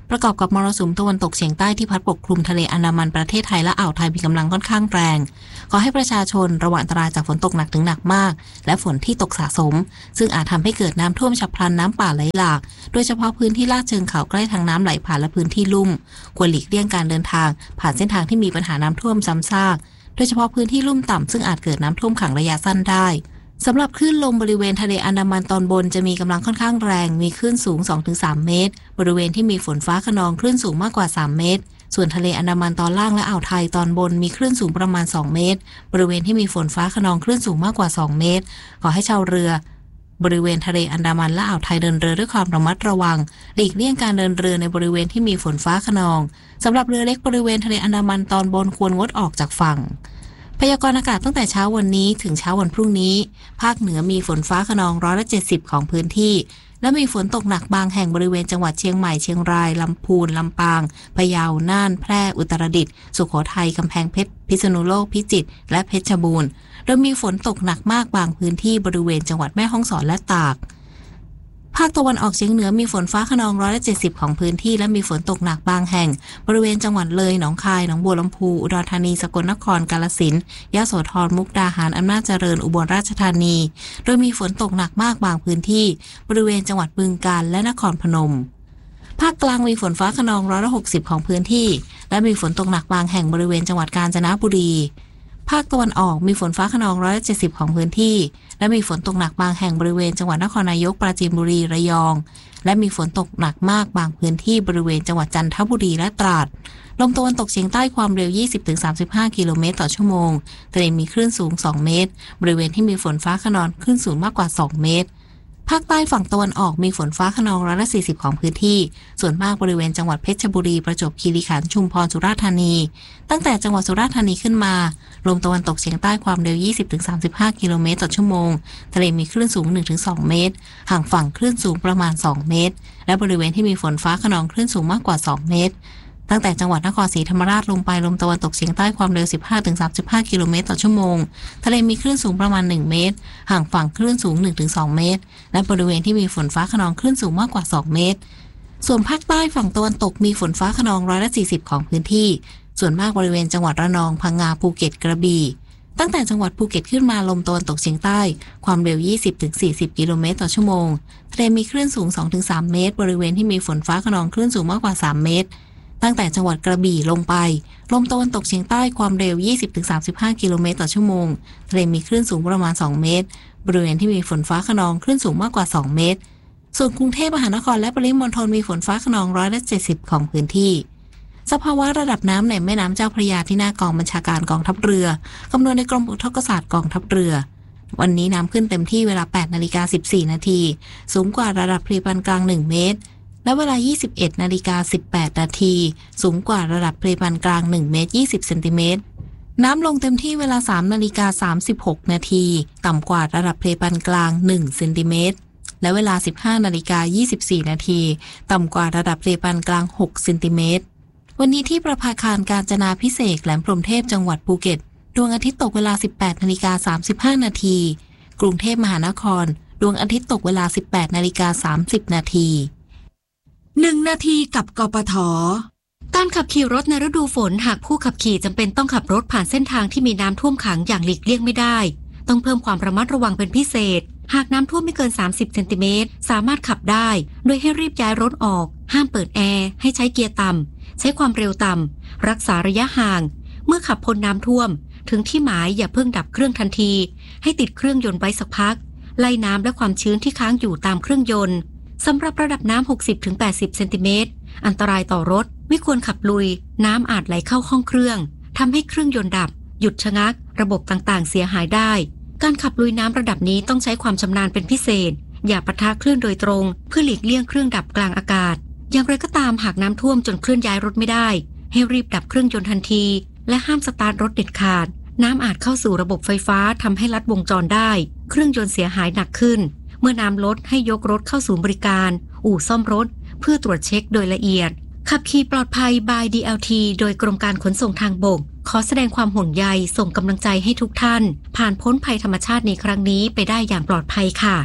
ประกอบกับมรสุมตะวันตกเฉียงใต้ที่พัดปกคลุมทะเลอันดามันประเทศไทยและอ่าวไทยมีกำลังค่อนข้างแรงขอให้ประชาชนระวังอันตรายจากฝนตกหนักถึงหนักมากและฝนที่ตกสะสมซึ่งอาจทำให้เกิดน้ำท่วมฉับพลันน้ำป่าไหลหลากโดยเฉพาะพื้นที่ลาดเชิงเขาใกล้ทางน้ำไหลผ่านและพื้นที่ลุ่มควรหลีกเลี่ยงการเดินทางผ่านเส้นทางที่มีปัญหาน้ำท่วมซ้ำซากโดยเฉพาะพื้นที่ลุ่มต่ำซึ่งอาจเกิดน้ำท่วมขังระยะสั้นได้สำหรับคลื่นลมบริเวณทะเลอันดามันตอนบนจะมีกำลังค่อนข้างแรงมีคลื่นสูง สองถึงสาม เมตรบริเวณที่มีฝนฟ้าคะนองคลื่นสูงมากกว่าสามเมตรส่วนทะเลอันดามันตอนล่างและอ่าวไทยตอนบนมีคลื่นสูงประมาณสองเมตรบริเวณที่มีฝนฟ้าคะนองคลื่นสูงมากกว่าสองเมตรขอให้ชาวเรือบริเวณทะเลอันดามันและอ่าวไทยเดินเรือด้วยความระมัดระวังหลีกเลี่ยงการเดินเรือในบริเวณที่มีฝนฟ้าคะนองสำหรับเรือเล็กบริเวณทะเลอันดามันตอนบนควรงดออกจากฝั่งพยากรณ์อากาศตั้งแต่เช้าวันนี้ถึงเช้าวันพรุ่งนี้ภาคเหนือมีฝนฟ้าคะนองร้อยละเจ็ดสิบของพื้นที่และมีฝนตกหนักบางแห่งบริเวณจังหวัดเชียงใหม่เชียงรายลำพูนลำปางพะเยาน่านแพร่อุตรดิตถ์สุโขทัยกำแพงเพชรพิษณุโลกพิจิตรและเพชรบูรณ์โดยมีฝนตกหนักมากบางพื้นที่บริเวณจังหวัดแม่ฮ่องสอนและตากภาคตะวันออกเฉียงเหนือมีฝนฟ้าคะนองร้อยละเจ็ดสิบของพื้นที่และมีฝนตกหนักบางแห่งบริเวณจังหวัดเลยหนองคายหนองบัวลำพูอุดรธานีสกลนครกาฬสินธุ์ยโสธรมุกดาหารอำนาจเจริญอุบลราชธานีโดยมีฝนตกหนักมากบางพื้นที่บริเวณจังหวัดบึงกาฬและนครพนมภาคกลางมีฝนฟ้าคะนองร้อยละหกสิบของพื้นที่และมีฝนตกหนักบางแห่งบริเวณจังหวัดกาญจนบุรีภาคตะวันออกมีฝนฟ้าคะนองร้อยละเจ็ดสิบของพื้นที่และมีฝนตกหนักบางแห่งบริเวณจังหวัดนครนายกปราจีนบุรีระยองและมีฝนตกหนักมากบางพื้นที่บริเวณจังหวัดจันทบุรีและตราดลมตะวันตกเฉียงใต้ความเร็ว ยี่สิบถึงสามสิบห้า กิโลเมตรต่อชั่วโมงทะเลมีคลื่นสูงสองเมตรบริเวณที่มีฝนฟ้าคะนองคลื่นสูงมากกว่าสองเมตรภาคใต้ฝั่งตะวันออกมีฝนฟ้าคะนองร้อยละสี่สิบของพื้นที่ส่วนมากบริเวณจังหวัดเพชรบุรีประจวบคีรีขันธ์ชุมพรสุราษฎร์ธานีตั้งแต่จังหวัดสุราษฎร์ธานีขึ้นมาลมตะวันตกเฉียงใต้ความเร็ว ยี่สิบถึงสามสิบห้า กิโลเมตรต่อชั่วโมงทะเลมีคลื่นสูง หนึ่งถึงสอง เมตรห่างฝั่งคลื่นสูงประมาณสองเมตรและบริเวณที่มีฝนฟ้าคะนองคลื่นสูงมากกว่าสองเมตรตั้งแต่จังหวัดนครศรีธรรมราชลงไปลมตะวันตกเฉียงใต้ความเร็ว สิบห้าถึงสามสิบห้า กิโลเมตรต่อชั่วโมงทะเลมีคลื่นสูงประมาณหนึ่งเมตรห่างฝั่งคลื่นสูง หนึ่งถึงสอง เมตรและบริเวณที่มีฝนฟ้าคะนองคลื่นสูงมากกว่าสองเมตรส่วนภาคใต้ฝั่งตะวันตกมีฝนฟ้าคะนองร้อยละสี่สิบของพื้นที่ส่วนมากบริเวณจังหวัดระนองพังงาภูเก็ตกระบี่ตั้งแต่จังหวัดภูเก็ตขึ้นมาลมตะวันตกเฉียงใต้ความเร็ว ยี่สิบถึงสี่สิบ กิโลเมตรต่อชั่วโมงทะเลมีคลื่นสูง สองถึงสาม เมตรบริเวณที่มีฝนฟ้าคะนองคลื่นสูงมากกว่าสามเมตรตั้งแต่จังหวัดกระบี่ลงไปลมตะวันตกเฉียงใต้ความเร็ว ยี่สิบถึงสามสิบห้า กิโลเมตรต่อชั่วโมงทะเลมีคลื่นสูงประมาณสองเมตรบริเวณที่มีฝนฟ้าคะนองคลื่นสูงมากกว่าสองเมตรส่วนกรุงเทพมหานครและปริมณฑลมีฝนฟ้าคะนองร้อยละเจ็ดสิบของพื้นที่สภาวะระดับน้ำในแม่น้ำเจ้าพระยาที่หน้ากองบัญชาการกองทัพเรือคำนวณในกรมอุทกศาสตร์กองทัพเรือวันนี้น้ำขึ้นเต็มที่เวลา แปดนาฬิกาสิบสี่นาทีสูงกว่าระดับทะเลปานกลางหนึ่งเมตรและเวลา ยี่สิบเอ็ดนาฬิกาสิบแปดนาทีสูงกว่าระดับทะเลปานกลางหนึ่งเมตรยี่สิบเซนติเมตรน้ำลงเต็มที่เวลา สามนาฬิกาสามสิบหกนาทีต่ำกว่าระดับทะเลปานกลางหนึ่งเซนติเมตรและเวลา สิบห้านาฬิกายี่สิบสี่นาทีต่ำกว่าระดับทะเลปานกลางหกเซนติเมตรวันนี้ที่ประภาคารกาญจนาภิเษกแหลมพรหมเทพจังหวัดภูเก็ตดวงอาทิตย์ตกเวลา สิบแปดนาฬิกาสามสิบห้านาทีกรุงเทพมหานครดวงอาทิตย์ตกเวลา สิบแปดนาฬิกาสามสิบนาทีหนึ่งนาทีกับกปท.การขับขี่รถในฤดูฝนหากผู้ขับขี่จำเป็นต้องขับรถผ่านเส้นทางที่มีน้ำท่วมขังอย่างหลีกเลี่ยงไม่ได้ต้องเพิ่มความระมัดระวังเป็นพิเศษหากน้ำท่วมไม่เกินสามสิบเซนติเมตรสามารถขับได้โดยให้รีบย้ายรถออกห้ามเปิดแอร์ให้ใช้เกียร์ต่ำใช้ความเร็วต่ำรักษาระยะห่างเมื่อขับพ้นน้ำท่วมถึงที่หมายอย่าเพิ่งดับเครื่องทันทีให้ติดเครื่องยนต์ไว้สักพักไล่น้ำและความชื้นที่ค้างอยู่ตามเครื่องยนต์สำหรับระดับน้ำ หกสิบถึงแปดสิบ เซนติเมตรอันตรายต่อรถไม่ควรขับลุยน้ำอาจไหลเข้าห้องเครื่องทำให้เครื่องยนต์ดับหยุดชะงักระบบต่างๆเสียหายได้การขับลุยน้ำระดับนี้ต้องใช้ความชำนาญเป็นพิเศษอย่าปะทะคลื่นโดยตรงเพื่อหลีกเลี่ยงเครื่องดับกลางอากาศอย่างไรก็ตามหากน้ำท่วมจนเคลื่อนย้ายรถไม่ได้ให้รีบดับเครื่องยนต์ทันทีและห้ามสตาร์ทรถเด็ดขาดน้ำอาจเข้าสู่ระบบไฟฟ้าทำให้ลัดวงจรได้เครื่องยนต์เสียหายหนักขึ้นเมื่อน้ำลดให้ยกรถเข้าศูนย์บริการอู่ซ่อมรถเพื่อตรวจเช็คโดยละเอียดขับขี่ปลอดภัย by ดี แอล ที โดยกรมการขนส่งทางบกขอแสดงความห่วงใยส่งกำลังใจให้ทุกท่านผ่านพ้นภัยธรรมชาติในครั้งนี้ไปได้อย่างปลอดภัยค่ะ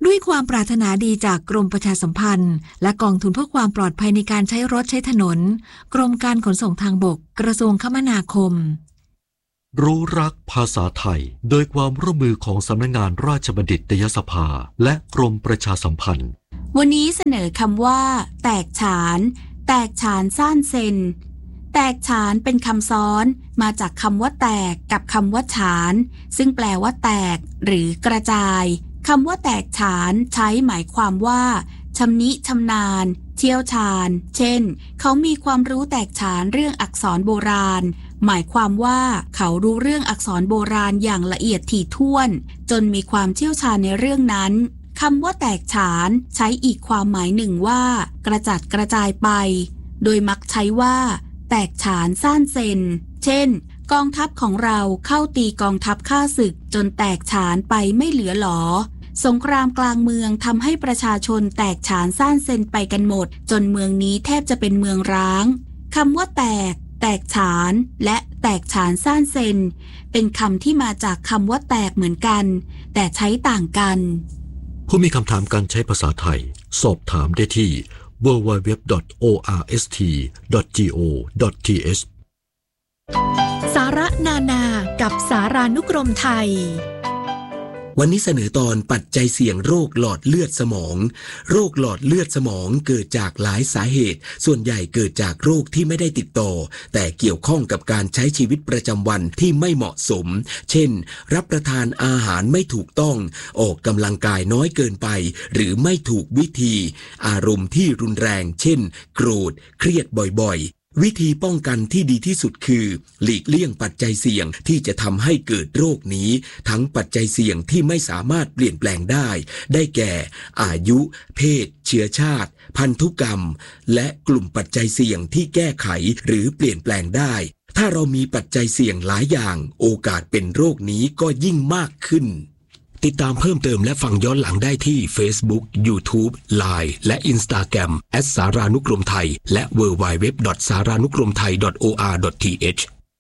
ด้วยความปรารถนาดีจากกรมประชาสัมพันธ์และกองทุนเพื่อความปลอดภัยในการใช้รถใช้ถนนกรมการขนส่งทางบกกระทรวงคมนาคมรู้รักภาษาไทยโดยความร่วมมือของสำนักงานราชบัณฑิตยสภาและกรมประชาสัมพันธ์วันนี้เสนอคำว่าแตกฉาน แตกฉานซ่านเซนแตกฉานเป็นคำซ้อนมาจากคำว่าแตกกับคำว่าฉานซึ่งแปลว่าแตกหรือกระจายคำว่าแตกฉานใช้หมายความว่าชำนิชำนาญเชี่ยวชาญเช่นเขามีความรู้แตกฉานเรื่องอักษรโบราณหมายความว่าเขารู้เรื่องอักษรโบราณอย่างละเอียดถี่ถ้วนจนมีความเชี่ยวชาญในเรื่องนั้นคำว่าแตกฉานใช้อีกความหมายหนึ่งว่ากระจัดกระจายไปโดยมักใช้ว่าแตกฉานซ่านเซนเช่นกองทัพของเราเข้าตีกองทัพข้าศึกจนแตกฉานไปไม่เหลือหลอสงครามกลางเมืองทำให้ประชาชนแตกฉานซ่านเซนไปกันหมดจนเมืองนี้แทบจะเป็นเมืองร้างคำว่าแตกแตกฉานและแตกฉานซ่านเซนเป็นคำที่มาจากคำว่าแตกเหมือนกันแต่ใช้ต่างกันผู้มีคำถามการใช้ภาษาไทยสอบถามได้ที่ ดับเบิลยู ดับเบิลยู ดับเบิลยู ดอท โอ อาร์ เอส ที ดอท จี โอ ดอท ที เอชสาระนานากับสารานุกรมไทยวันนี้เสนอตอนปัจจัยเสี่ยงโรคหลอดเลือดสมองโรคหลอดเลือดสมองเกิดจากหลายสาเหตุส่วนใหญ่เกิดจากโรคที่ไม่ได้ติดต่อแต่เกี่ยวข้องกับการใช้ชีวิตประจำวันที่ไม่เหมาะสมเช่นรับประทานอาหารไม่ถูกต้องออกกำลังกายน้อยเกินไปหรือไม่ถูกวิธีอารมณ์ที่รุนแรงเช่นโกรธเครียดบ่อยๆวิธีป้องกันที่ดีที่สุดคือหลีกเลี่ยงปัจจัยเสี่ยงที่จะทำให้เกิดโรคนี้ทั้งปัจจัยเสี่ยงที่ไม่สามารถเปลี่ยนแปลงได้ได้แก่อายุเพศเชื้อชาติพันธุกรรมและกลุ่มปัจจัยเสี่ยงที่แก้ไขหรือเปลี่ยนแปลงได้ถ้าเรามีปัจจัยเสี่ยงหลายอย่างโอกาสเป็นโรคนี้ก็ยิ่งมากขึ้นติดตามเพิ่มเติมและฟังย้อนหลังได้ที่ Facebook YouTube ไลน์ และ Instagram แอท สารานุกรมไทยและ ดับเบิลยู ดับเบิลยู ดับเบิลยู ดอท สารานุกรมไทย ดอท โอ อาร์ ดอท ที เอช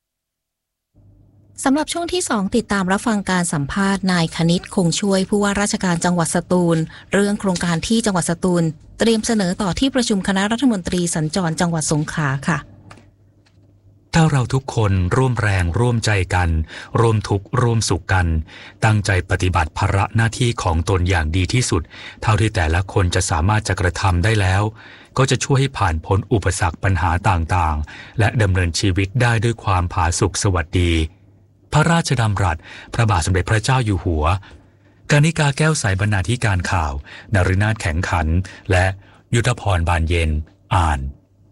สำหรับช่วงที่สองติดตามรับฟังการสัมภาษณ์นายคณิตคงช่วยผู้ว่าราชการจังหวัดสตูลเรื่องโครงการที่จังหวัดสตูลเตรียมเสนอต่อที่ประชุมคณะรัฐมนตรีสัญจรจังหวัดสงขลาค่ะถ้าเราทุกคนร่วมแรงร่วมใจกันร่วมทุกข์ร่วมสุขกันตั้งใจปฏิบัติภาระหน้าที่ของตนอย่างดีที่สุดเท่าที่แต่ละคนจะสามารถจะกระทำได้แล้วก็จะช่วยให้ผ่านพ้นอุปสรรคปัญหาต่างๆและดำเนินชีวิตได้ด้วยความผาสุกสวัสดีพระราชดำรัสพระบาทสมเด็จพระเจ้าอยู่หัวกานิกาแก้วใสบรรณาธิการข่าวนฤนาถแข็งขันและยุทธพรบานเย็นอ่าน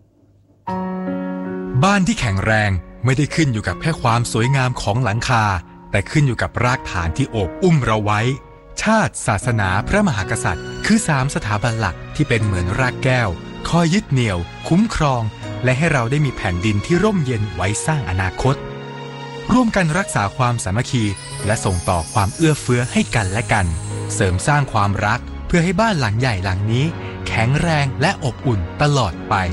บ้านที่แข็งแรงไม่ได้ขึ้นอยู่กับแค่ความสวยงามของหลังคาแต่ขึ้นอยู่กับรากฐานที่โอบอุ้มเราไว้ชาติศาสนาพระมหากษัตริย์คือสามสถาบันหลักที่เป็นเหมือนรากแก้วคอยยึดเหนี่ยวคุ้มครองและให้เราได้มีแผ่นดินที่ร่มเย็นไว้สร้างอนาคตร่วมกันรักษาความสามัคคีและส่งต่อความเอื้อเฟื้อให้กันและกันเสริมสร้างความรักเพื่อให้บ้านหลังใหญ่หลังนี้แข็งแรงและอบอุ่นตลอดไป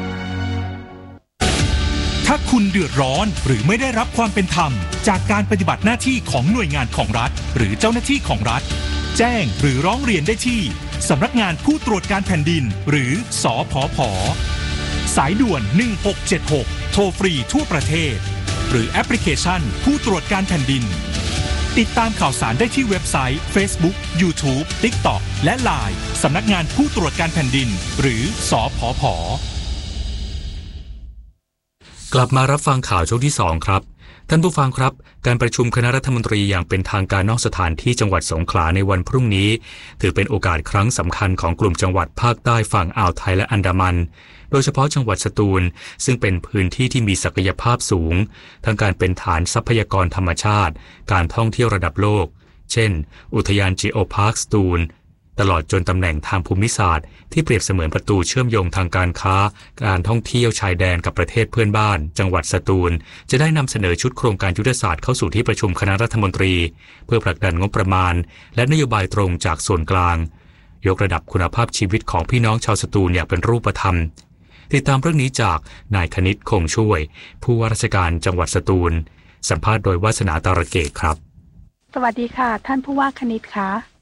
ถ้าคุณเดือดร้อนหรือไม่ได้รับความเป็นธรรมจากการปฏิบัติหน้าที่ของหน่วยงานของรัฐหรือเจ้าหน้าที่ของรัฐแจ้งหรือร้องเรียนได้ที่สำนักงานผู้ตรวจการแผ่นดินหรือสผผ.สายด่วนหนึ่งหกเจ็ดหกโทรฟรีทั่วประเทศหรือแอปพลิเคชันผู้ตรวจการแผ่นดินติดตามข่าวสารได้ที่เว็บไซต์ Facebook YouTube TikTok และ ไลน์ สำนักงานผู้ตรวจการแผ่นดินหรือสผผ. กลับมารับฟังข่าวช่วงที่สองครับท่านผู้ฟังครับการประชุมคณะรัฐมนตรีอย่างเป็นทางการนอกสถานที่จังหวัดสงขลาในวันพรุ่งนี้ถือเป็นโอกาสครั้งสำคัญของกลุ่มจังหวัดภาคใต้ฝั่งอ่าวไทยและอันดามันโดยเฉพาะจังหวัดสตูลซึ่งเป็นพื้นที่ที่มีศักยภาพสูงทั้งการเป็นฐานทรัพยากรธรรมชาติการท่องเที่ยวระดับโลกเช่นอุทยานจีโอพาร์คสตูลตลอดจนตำแหน่งทางภูมิศาสตร์ที่เปรียบเสมือนประตูเชื่อมโยงทางการค้าการท่องเที่ยวชายแดนกับประเทศเพื่อนบ้านจังหวัดสตูลจะได้นำเสนอชุดโครงการยุทธศาสตร์เข้าสู่ที่ประชุมคณะรัฐมนตรีเพื่อผลักดันงบประมาณและนโยบายตรงจากส่วนกลางยกระดับคุณภาพชีวิตของพี่น้องชาวสตูลอย่างเป็นรูปธรรมติดตามเรื่องนี้จากนายคณิตคงช่วยผู้ว่าราชการจังหวัดสตูลสัมภาษณ์โดยวาสนาตาระเกตครับสวัสดีค่ะท่านผู้ว่าคณิตคะ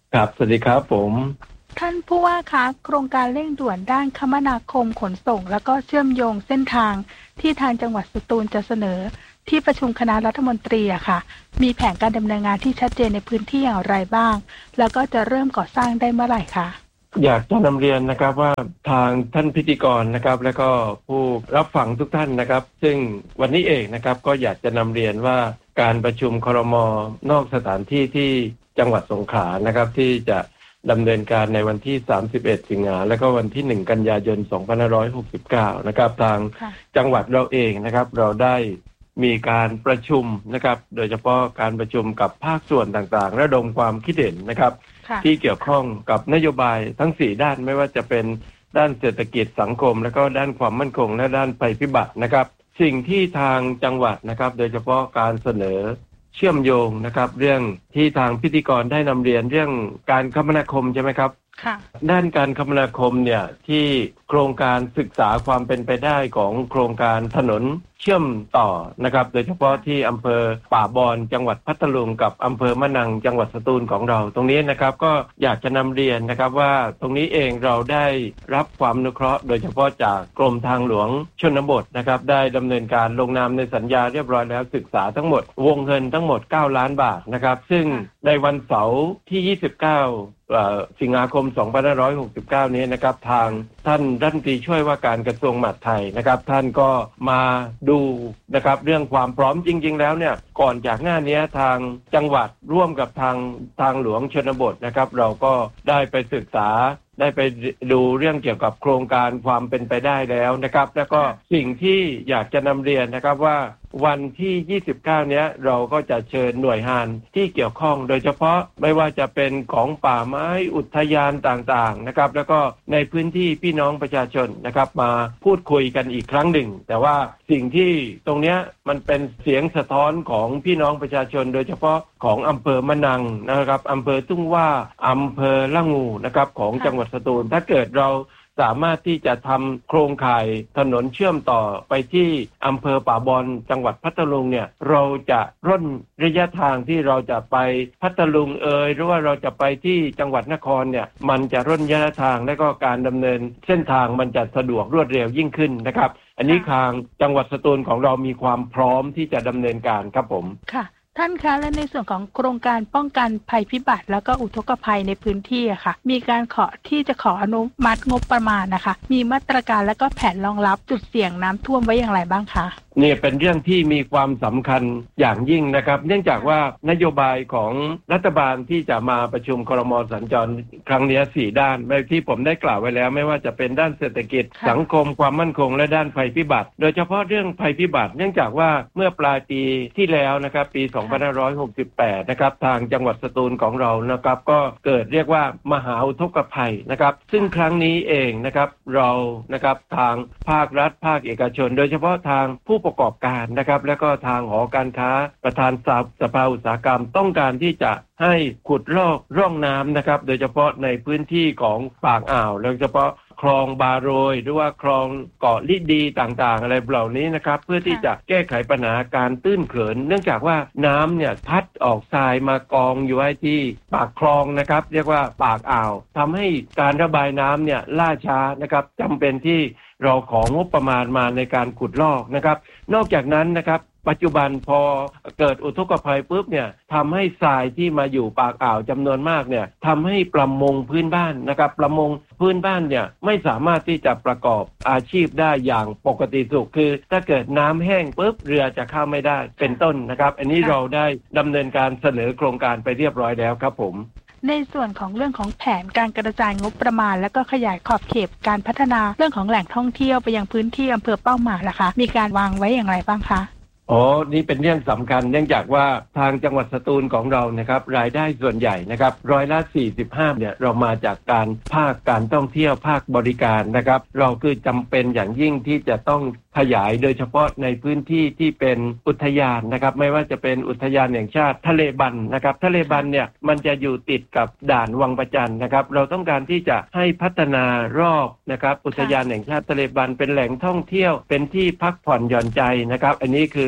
ครับสวัสดีครับผมท่านผู้ว่าคะโครงการเร่งด่วนด้านคมนาคมขนส่งแล้วก็เชื่อมโยงเส้นทางที่ทางจังหวัดสตูลจะเสนอที่ประชุมคณะรัฐมนตรีอะค่ะมีแผนการดำเนินงานที่ชัดเจนในพื้นที่อย่างไรบ้างแล้วก็จะเริ่มก่อสร้างได้เมื่อไหร่คะอยากจะนำเรียนนะครับว่าทางท่านพิธีกรนะครับแล้วก็ผู้รับฟังทุกท่านนะครับซึ่งวันนี้เองนะครับก็อยากจะนำเรียนว่าการประชุมครม.นอกสถานที่ที่จังหวัดสงขลานะครับที่จะดำเนินการในวันที่สามสิบเอ็ดสิงหาและก็วันที่หนึ่งกันยายนสองพันห้าร้อยหกสิบเก้านะครับทางจังหวัดเราเองนะครับเราได้มีการประชุมนะครับโดยเฉพาะการประชุมกับภาคส่วนต่างๆระดมความคิดเห็นนะครับที่เกี่ยวข้องกับนโยบายทั้งสี่ด้านไม่ว่าจะเป็นด้านเศรษฐกิจสังคมและก็ด้านความมั่นคงและด้านภัยพิบัตินะครับสิ่งที่ทางจังหวัดนะครับโดยเฉพาะการเสนอเชื่อมโยงนะครับเรื่องที่ทางพิธีกรได้นำเรียนเรื่องการคมนาคมใช่ไหมครับด้านการคมนาคมเนี่ยที่โครงการศึกษาความเป็นไปได้ของโครงการถนนเชื่อมต่อนะครับโดยเฉพาะที่อำเภอป่าบอนจังหวัดพัทลุงกับอำเภอมะนังจังหวัดสตูลของเราตรงนี้นะครับก็อยากจะนำเรียนนะครับว่าตรงนี้เองเราได้รับความอนุเคราะห์โดยเฉพาะจากกรมทางหลวงชนบทนะครับได้ดำเนินการลงนามในสัญญาเรียบร้อยแล้วศึกษาทั้งหมดวงเงินทั้งหมดเก้าล้านบาทนะครับซึ่งในวันเสาร์ที่ยี่สิบเก้าสิงหาคมสองพันห้าร้อยหกสิบเก้านี้นะครับทางท่านรัฐมนตรีช่วยว่าการกระทรวงมหาดไทยนะครับท่านก็มาดูนะครับเรื่องความพร้อมจริงๆแล้วเนี่ยก่อนจากหน้านี้ทางจังหวัดร่วมกับทางทางหลวงชนบทนะครับเราก็ได้ไปศึกษาได้ไปดูเรื่องเกี่ยวกับโครงการความเป็นไปได้แล้วนะครับแล้วก็สิ่งที่อยากจะนำเรียนนะครับว่าวันที่ยี่สิบเก้าเนี้ยเราก็จะเชิญหน่วยงานที่เกี่ยวข้องโดยเฉพาะไม่ว่าจะเป็นของป่าไม้อุทยานต่างๆนะครับแล้วก็ในพื้นที่พี่น้องประชาชนนะครับมาพูดคุยกันอีกครั้งหนึ่งแต่ว่าสิ่งที่ตรงเนี้ยมันเป็นเสียงสะท้อนของพี่น้องประชาชนโดยเฉพาะของอำเภอมะนังนะครับอำเภอทุ่งว่าอำเภอละงูนะครับของจังหวัดสตูลถ้าเกิดเราสามารถที่จะทำโครงข่ายถนนเชื่อมต่อไปที่อำเภอป่าบอนจังหวัดพัทลุงเนี่ยเราจะร่นระยะทางที่เราจะไปพัทลุงเอ่ยหรือว่าเราจะไปที่จังหวัดนครเนี่ยมันจะร่นระยะทางและก็การดำเนินเส้นทางมันจะสะดวกรวดเร็วยิ่งขึ้นนะครับอันนี้ทางจังหวัดสตูลของเรามีความพร้อมที่จะดำเนินการครับผมค่ะท่านคะและในส่วนของโครงการป้องกันภัยพิบัติแล้วก็อุทกภัยในพื้นที่อะค่ะมีการขอที่จะขออนุมัติงบประมาณนะคะมีมาตรการและก็แผนรองรับจุดเสี่ยงน้ำท่วมไว้อย่างไรบ้างคะนี่เป็นเรื่องที่มีความสำคัญอย่างยิ่งนะครับเนื่องจากว่านโยบายของรัฐบาลที่จะมาประชุมครม.สัญจรครั้งนี้สี่ด้านแบบที่ผมได้กล่าวไว้แล้วไม่ว่าจะเป็นด้านเศรษฐกิจสังคมความมั่นคงและด้านภัยพิบัติโดยเฉพาะเรื่องภัยพิบัติเนื่องจากว่าเมื่อปลายปีที่แล้วนะครับปีสองพันห้าร้อยหกสิบแปดนะครับทางจังหวัดสตูลของเรานะครับก็เกิดเรียกว่ามหาอุทกภัยนะครับซึ่งครั้งนี้เองนะครับเรานะครับทางภาครัฐภาคเอกชนโดยเฉพาะทางผู้ประกอบการนะครับและก็ทางหอการค้าประธานสภาอุตสาหกรรมต้องการที่จะให้ขุดลอกร่องน้ำนะครับโดยเฉพาะในพื้นที่ของปากอ่าวโดยเฉพาะคลองบาโรยหรือว่าคลองเกาะลิดีต่างๆอะไรเหล่านี้นะครับเพื่อที่จะแก้ไขปัญหาการตื้นเขินเนื่องจากว่าน้ำเนี่ยพัดออกทรายมากองอยู่ไว้ที่ปากคลองนะครับเรียกว่าปากอ่าวทำให้การระบายน้ำเนี่ยล่าช้านะครับจำเป็นที่เราของงบประมาณมาในการขุดลอกนะครับนอกจากนั้นนะครับปัจจุบันพอเกิดอุทกภัยปุ๊บเนี่ยทำให้ทรายที่มาอยู่ปากอ่าวจำนวนมากเนี่ยทำให้ประมงพื้นบ้านนะครับประมงพื้นบ้านเนี่ยไม่สามารถที่จะประกอบอาชีพได้อย่างปกติสุขคือถ้าเกิดน้ำแห้งปุ๊บเรือจะเข้าไม่ได้เป็นต้นนะครับอันนี้เราได้ดำเนินการเสนอโครงการไปเรียบร้อยแล้วครับผมในส่วนของเรื่องของแผนการกระจายงบประมาณและก็ขยายขอบเขตการพัฒนาเรื่องของแหล่งท่องเที่ยวไปยังพื้นที่อำเภอเป้าหมายล่ะคะมีการวางไว้อย่างไรบ้างคะอ๋อนี่เป็นเรื่องสำคัญเนื่องจากว่าทางจังหวัดสตูลของเรานะครับรายได้ส่วนใหญ่นะครับร้อยละสี่สิบห้าเนี่ยเรามาจากการภาคการท่องเที่ยวภาคบริการนะครับเราคือจำเป็นอย่างยิ่งที่จะต้องขยายโดยเฉพาะในพื้นที่ที่เป็นอุทยานนะครับไม่ว่าจะเป็นอุทยานแห่งชาติทะเลบันนะครับทะเลบันเนี่ยมันจะอยู่ติดกับด่านวังประจันนะครับเราต้องการที่จะให้พัฒนารอบนะครับอุทยานแห่งชาติทะเลบันเป็นแหล่งท่องเที่ยวเป็นที่พักผ่อนหย่อนใจนะครับอันนี้คือ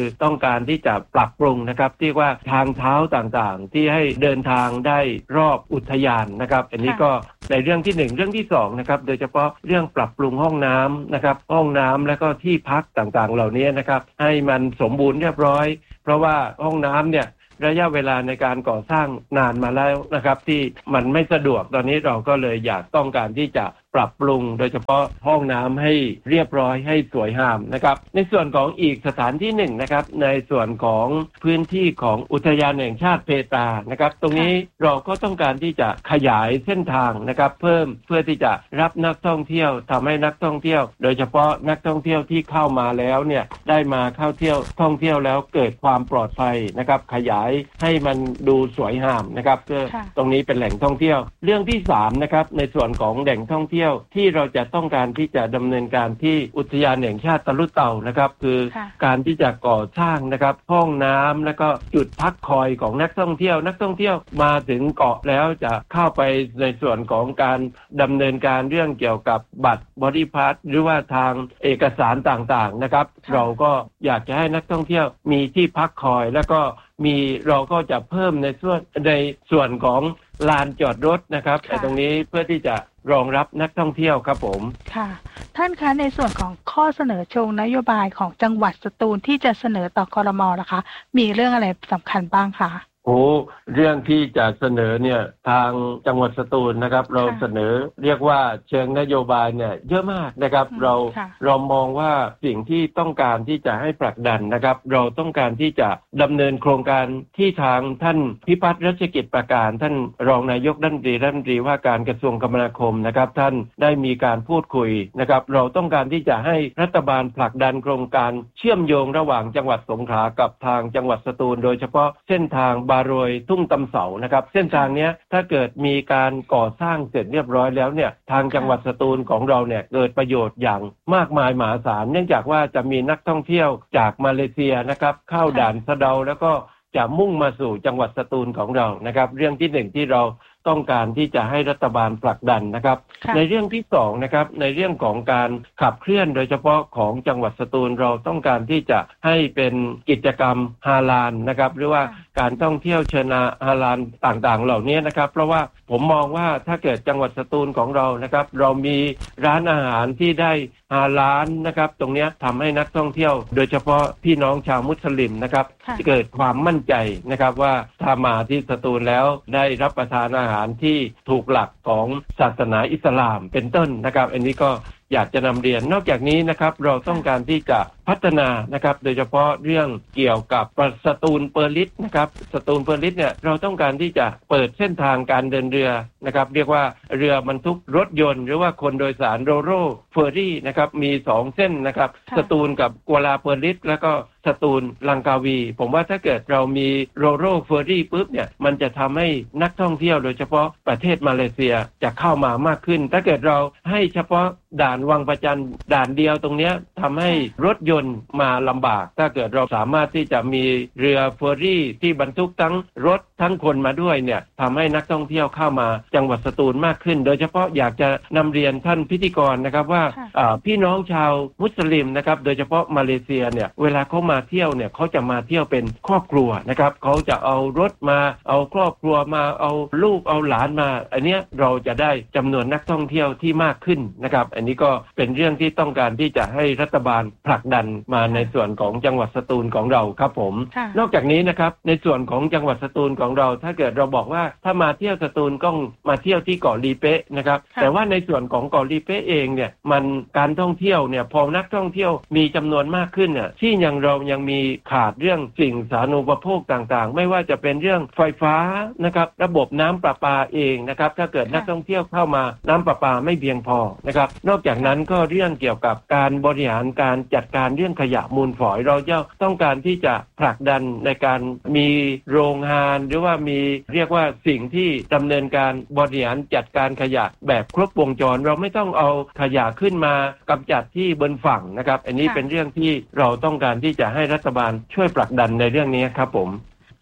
ต้องการที่จะปรับปรุงนะครับที่ว่าทางเท้าต่างๆที่ให้เดินทางได้รอบอุทยานนะครับอันนี้ก็ในเรื่องที่หนึ่งเรื่องที่สองนะครับโดยเฉพาะเรื่องปรับปรุงห้องน้ำนะครับห้องน้ำและก็ที่พักต่างๆเหล่านี้นะครับให้มันสมบูรณ์เรียบร้อยเพราะว่าห้องน้ำเนี่ยระยะเวลาในการก่อสร้างนานมาแล้วนะครับที่มันไม่สะดวกตอนนี้เราก็เลยอยากต้องการที่จะปรับปรุงโดยเฉพาะห้องน้ำให้เรียบร้อยให้สวยงามนะครับในส่วนของอีกสถานที่หนึ่งนะครับในส่วนของพื้นที่ของอุทยานแห่งชาติเพตรานะครับตรงนี้เราก็ต้องการที่จะขยายเส้นทางนะครับเพิ่มเพื่อที่จะรับนักท่องเที่ยวทำให้นักท่องเที่ยวโดยเฉพาะนักท่องเที่ยวที่เข้ามาแล้วเนี่ยได้มาเข้าเที่ยวท่องเที่ยวแล้วเกิดความปลอดภัยนะครับขยายให้มันดูสวยงามนะครับเพื่อตรงนี้เป็นแหล่งท่องเที่ยวเรื่องที่สามนะครับในส่วนของแหล่งท่องเที่ยวที่เราจะต้องการที่จะดำเนินการที่อุทยานแห่งชาติตะลุเต่านะครับคือการที่จะก่อสร้างนะครับห้องน้ำแล้วก็จุดพักคอยของนักท่องเที่ยวนักท่องเที่ยวมาถึงเกาะแล้วจะเข้าไปในส่วนของการดำเนินการเรื่องเกี่ยวกับบัตรบอดี้พาสหรือว่าทางเอกสารต่างๆนะครับเราก็อยากจะให้นักท่องเที่ยวมีที่พักคอยแล้วก็มีเราก็จะเพิ่มในส่วนในส่วนของลานจอดรถนะครับตรงนี้เพื่อที่จะรองรับนักท่องเที่ยวครับผมค่ะท่านคะในส่วนของข้อเสนอเชิงนโยบายของจังหวัดสตูลที่จะเสนอต่อครม.นะคะมีเรื่องอะไรสำคัญบ้างคะโอ้เรื่องที่จะเสนอเนี่ยทางจังหวัดสตูลนะครับเราเสนอเรียกว่าเชิงนโยบายเนี่ยเยอะมากนะครับเราเรามองว่าสิ่งที่ต้องการที่จะให้ผลักดันนะครับเราต้องการที่จะดำเนินโครงการที่ทางท่านพิพัฒน์รัชกิจประการท่านรองนายกรัฐมนตรีรัฐมนตรีว่าการกระทรวงคมนาคมนะครับท่านได้มีการพูดคุยนะครับเราต้องการที่จะให้รัฐบาลผลักดันโครงการเชื่อมโยงระหว่างจังหวัดสงขลากับทางจังหวัดสตูลโดยเฉพาะเส้นทางบาโรยทุ่งตำเสานะครับเส้นทางนี้ถ้าเกิดมีการก่อสร้างเสร็จเรียบร้อยแล้วเนี่ยทางจังหวัดสตูลของเราเนี่ยเกิดประโยชน์อย่างมากมายมหาศาลเนื่องจากว่าจะมีนักท่องเที่ยวจากมาเลเซียนะครับเข้าด่านสะเดาแล้วก็จะมุ่งมาสู่จังหวัดสตูลของเรานะครับเรื่องที่หนึ่งที่เราต้องการที่จะให้รัฐบาลผลักดันนะครับในเรื่องที่สองนะครับในเรื่องของการขับเคลื่อนโดยเฉพาะของจังหวัดสตูลเราต้องการที่จะให้เป็นกิจกรรมฮาลาลนะครับหรือว่าการท่องเที่ยวเชิงฮาลาลต่างๆเหล่านี้นะครับเพราะว่าผมมองว่าถ้าเกิดจังหวัดสตูลของเรานะครับเรามีร้านอาหารที่ได้ฮาลาลนะครับตรงนี้ทำให้นักท่องเที่ยวโดยเฉพาะพี่น้องชาวมุสลิมนะครับเกิดความมั่นใจนะครับว่าถ้ามาที่สตูลแล้วได้รับประทานอาหารที่ถูกหลักของศาสนาอิสลามเป็นต้นนะครับอันนี้ก็อยากจะนำเรียนนอกจากนี้นะครับเราต้องการที่จะพัฒนานะครับโดยเฉพาะเรื่องเกี่ยวกับสตูลเปอร์ลิสนะครับสตูลเปอร์ลิสเนี่ยเราต้องการที่จะเปิดเส้นทางการเดินเรือนะครับเรียกว่าเรือบรรทุกรถยนต์หรือว่าคนโดยสารโรโร่เฟอร์รี่นะครับมีสองเส้นนะครับสตูลกับกัวลาเปอร์ลิสแล้วก็สตูลลังกาวีผมว่าถ้าเกิดเรามีโรโร่เฟอร์รี่ปุ๊บเนี่ยมันจะทำให้นักท่องเที่ยวโดยเฉพาะประเทศมาเลเซียจะเข้ามามากขึ้นถ้าเกิดเราให้เฉพาะด่านวังประจันด่านเดียวตรงนี้ทำให้รถยนต์มาลำบากถ้าเกิดเราสามารถที่จะมีเรือเฟอร์รี่ที่บรรทุกทั้งรถทั้งคนมาด้วยเนี่ยทำให้นักท่องเที่ยวเข้ามาจังหวัดสตูลมากขึ้นโดยเฉพาะอยากจะนำเรียนท่านพิธีกรนะครับว่าพี่น้องชาวมุสลิมนะครับโดยเฉพาะมาเลเซียเนี่ยเวลาเขามาเที่ยวเนี่ยเขาจะมาเที่ยวเป็นครอบครัวนะครับเขาจะเอารถมาเอาครอบครัวมาเอาลูกเอาหลานมาอันเนี้ยเราจะได้จำนวนนักท่องเที่ยวที่มากขึ้นนะครับอันนี้ก็เป็นเรื่องที่ต้องการที่จะให้รัฐบาลผลักดันมาในส่วนของจังหวัดสตูลของเราครับผมนอกจากนี้นะครับในส่วนของจังหวัดสตูลของเราถ้าเกิดเราบอกว่าถ้ามาเที่ยวสตูลก็มาเที่ยวที่เกาะลีเป๊ะนะครับแต่ว่าในส่วนของเกาะลีเป๊ะเองเนี่ยมันการท่องเที่ยวเนี่ยพอนักท่องเที่ยวมีจำนวนมากขึ้นเนี่ยที่ยังเรายังมีขาดเรื่องสิ่งสาธารณูปโภคต่างๆไม่ว่าจะเป็นเรื่องไฟฟ้านะครับระบบน้ำประปาเองนะครับถ้าเกิดนักท่องเที่ยวเข้ามาน้ำประปาไม่เพียงพอนะครับนอกจากนั้นก็เรื่องเกี่ยวกับการบริหารการจัดการเรื่องขยะมูลฝอยเราจะต้องการที่จะผลักดันในการมีโรงงานหรือว่ามีเรียกว่าสิ่งที่ดำเนินการบริหารจัดการขยะแบบครบวงจรเราไม่ต้องเอาขยะขึ้นมากำจัดที่บนฝั่งนะครับอันนี้เป็นเรื่องที่เราต้องการที่จะให้รัฐบาลช่วยผลักดันในเรื่องนี้ครับผม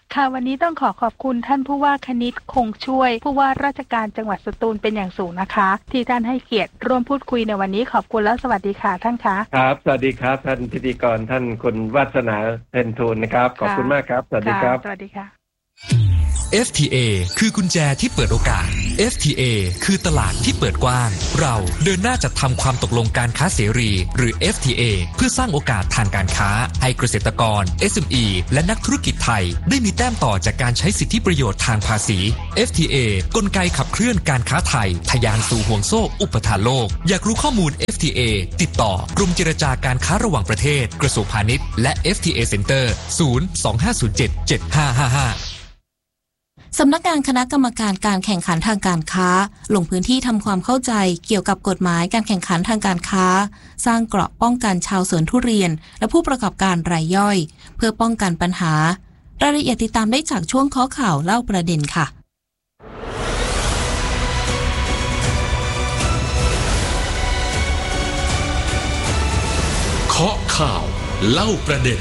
ค่ะวันนี้ต้องขอขอบคุณท่านผู้ว่าคณิตคงช่วยผู้ว่าราชการจังหวัดสตูลเป็นอย่างสูงนะคะที่ท่านให้เกียรติร่วมพูดคุยในวันนี้ขอบคุณและสวัสดีค่ะท่านคะครับสวัสดีครับท่านพิธีกรท่านคุณวาสนาเพ็ญทูลนะครับขอบคุณมากครับสวัสดีครับสวัสดีค่ะเอฟ ที เอ คือกุญแจที่เปิดโอกาส เอฟ ที เอ คือตลาดที่เปิดกว้างเราเดินหน้าจัดทำความตกลงการค้าเสรีหรือ เอฟ ที เอ เพื่อสร้างโอกาสทางการค้าให้เกษตรกร เอส เอ็ม อี และนักธุรกิจไทยได้มีแต้มต่อจากการใช้สิทธิประโยชน์ทางภาษี เอฟ ที เอ กลไกขับเคลื่อนการค้าไทยทะยานสู่ห่วงโซ่อุปทานโลกอยากรู้ข้อมูล เอฟ ที เอ ติดต่อกรมเจรจาการค้าระหว่างประเทศกระทรวงพาณิชย์และ เอฟ ที เอ Center ศูนย์ สอง ห้า ศูนย์ เจ็ด เจ็ด ห้า ห้า ห้าสำนักงานคณะกรรมการการแข่งขันทางการค้าลงพื้นที่ทำความเข้าใจเกี่ยวกับกฎหมายการแข่งขันทางการค้าสร้างเกราะป้องกันชาวสวนทุเรียนและผู้ประกอบการรายย่อยเพื่อป้องกันปัญหารายละเอียดติดตามได้จากช่วงข้อข่าวเล่าประเด็นค่ะเคาะข่าวเล่าประเด็น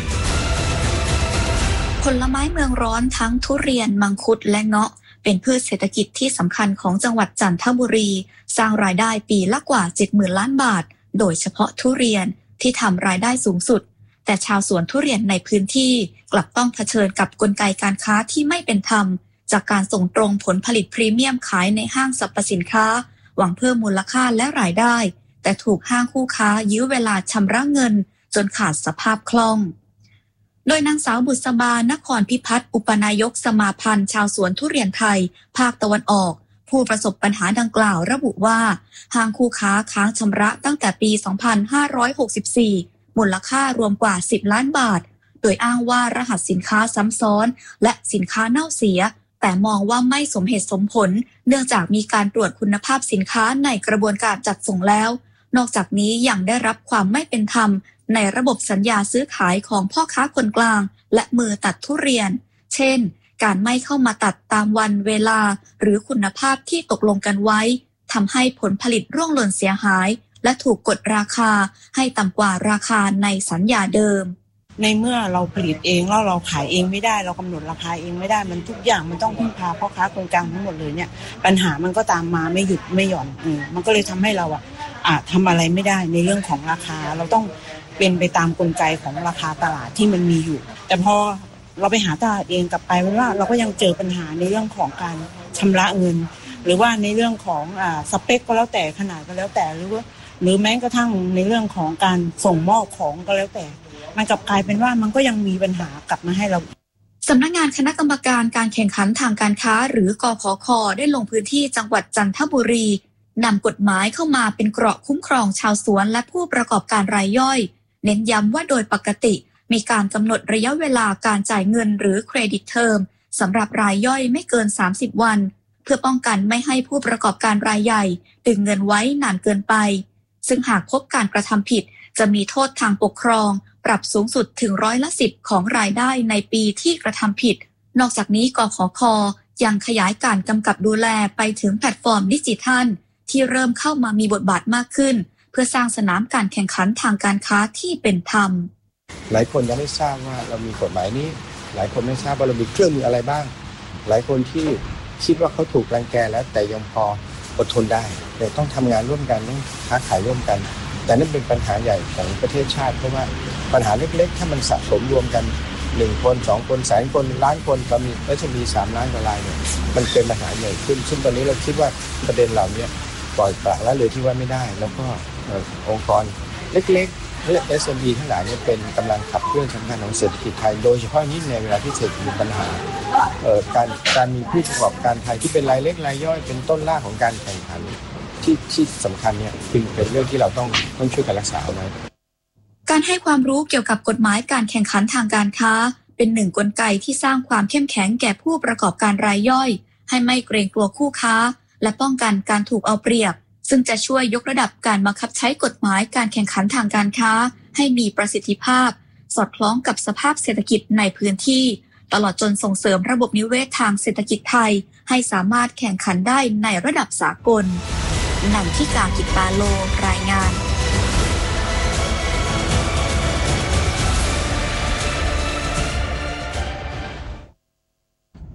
ผลไม้เมืองร้อนทั้งทุเรียนมังคุดและเงาะเป็นพืชเศรษฐกิจที่สำคัญของจังหวัดจันทบุรีสร้างรายได้ปีละกว่า เจ็ดหมื่น ล้านบาทโดยเฉพาะทุเรียนที่ทำรายได้สูงสุดแต่ชาวสวนทุเรียนในพื้นที่กลับต้องเผชิญกับกลไกการค้าที่ไม่เป็นธรรมจากการส่งตรงผลผลิตพรีเมียมขายในห้างสรรพสินค้าหวังเพิ่มมูลค่าและรายได้แต่ถูกห้างคู่ค้ายื้อเวลาชำระเงินจนขาดสภาพคล่องโดยนางสาวบุษบานครพิพัฒน์อุปนายกสมาพันธ์ชาวสวนทุเรียนไทยภาคตะวันออกผู้ประสบปัญหาดังกล่าวระบุว่าห้างคู่ค้าค้างชำระตั้งแต่ปี สองพันห้าร้อยหกสิบสี่ มูลค่ารวมกว่า สิบ ล้านบาทโดยอ้างว่ารหัสสินค้าซ้ำซ้อนและสินค้าเน่าเสียแต่มองว่าไม่สมเหตุสมผลเนื่องจากมีการตรวจคุณภาพสินค้าในกระบวนการจัดส่งแล้วนอกจากนี้ยังได้รับความไม่เป็นธรรมในระบบสัญญาซื้อขายของพ่อค้าคนกลางและมือตัดทุเรียนเช่นการไม่เข้ามาตัดตามวันเวลาหรือคุณภาพที่ตกลงกันไว้ทำให้ผลผลิตร่วงหล่นเสียหายและถูกกดราคาให้ต่ำกว่าราคาในสัญญาเดิมในเมื่อเราผลิตเองแล้วเราขายเองไม่ได้เรากำหนดราคาเองไม่ได้มันทุกอย่างมันต้องพึ่งพาพ่อค้าคนกลางทั้งหมดเลยเนี่ยปัญหามันก็ตามมาไม่หยุดไม่หย่อนเออมันก็เลยทำให้เราอะอาจทำอะไรไม่ได้ในเรื่องของราคาเราต้องเป็นไปตามกลไกของราคาตลาดที่มันมีอยู่แต่พอเราไปหาตลาดเองกลับไปว่าเราก็ยังเจอปัญหาในเรื่องของการชำระเงินหรือว่าในเรื่องของอ่าสเปคก็แล้วแต่ขนาดก็แล้วแต่หรือว่าหรือแม้กระทั่งในเรื่องของการส่งมอบของก็แล้วแต่มันกลับกลายเป็นว่ามันก็ยังมีปัญหากลับมาให้เราสำนักงานคณะกรรมการการแข่งขันทางการค้าหรือกขค.ได้ลงพื้นที่จังหวัดจันทบุรีนำกฎหมายเข้ามาเป็นเกราะคุ้มครองชาวสวนและผู้ประกอบการรายย่อยเน้นย้ำว่าโดยปกติมีการกำหนดระยะเวลาการจ่ายเงินหรือเครดิตเทอมสำหรับรายย่อยไม่เกินสามสิบวันเพื่อป้องกันไม่ให้ผู้ประกอบการรายใหญ่ดึงเงินไว้นานเกินไปซึ่งหากพบการกระทำผิดจะมีโทษทางปกครองปรับสูงสุดถึงร้อยละสิบของรายได้ในปีที่กระทำผิดนอกจากนี้กขค.ยังขยายการกำกับดูแลไปถึงแพลตฟอร์มดิจิทัลที่เริ่มเข้ามามีบทบาทมากขึ้นเพื่อสร้างสนามการแข่งขันทางการค้าที่เป็นธรรมหลายคนยังไม่ทราบว่าเรามีกฎหมายนี้หลายคนไม่ทราบว่าเรามีเครื่องมืออะไรบ้างหลายคนที่คิดว่าเขาถูกรังแกแล้วแต่ยังพออดทนได้แต่ต้องทำงานร่วมกันต้องค้าขายร่วมกันแต่นั่นเป็นปัญหาใหญ่ของประเทศชาติเพราะว่าปัญหาเล็กๆถ้ามันสะสมรวมกันหนึ่งคนสองคนแสนคนล้านคนก็มีแล้วจะมีสามล้านกว่ารายเนี่ยมันเป็นปัญหาใหญ่ขึ้นซึ่งตอนนี้เราคิดว่าประเด็นเหล่านี้ปล่อยปละละเลยที่ว่าไม่ได้แล้วก็องค์กรเล็กๆและ เอส เอ็ม อี ทั้งหลายเนี่ยเป็นกำลังขับเคลื่อนสำคัญของเศรษฐกิจไทยโดยเฉพาะยิ่งในเวลาที่เศรษฐกิจมีปัญหาการการมีผู้ประกอบการไทยที่เป็นรายเล็กรายย่อยเป็นต้นรากของการแข่งขันที่ที่สำคัญเนี่ยจึงเป็นเรื่องที่เราต้องต้องช่วยกันรักษาเอาไว้การให้ความรู้เกี่ยวกับกฎหมายการแข่งขันทางการค้าเป็นหนึ่งกลไกที่สร้างความเข้มแข็งแก่ผู้ประกอบการรายย่อยให้ไม่เกรงกลัวคู่ค้าและป้องกันการถูกเอาเปรียบซึ่งจะช่วยยกระดับการบังคับใช้กฎหมายการแข่งขันทางการค้าให้มีประสิทธิภาพสอดคล้องกับสภาพเศรษฐกิจในพื้นที่ตลอดจนส่งเสริมระบบนิเวศทางเศรษฐกิจไทยให้สามารถแข่งขันได้ในระดับสากลนันทิกา กิจปาโลรายงาน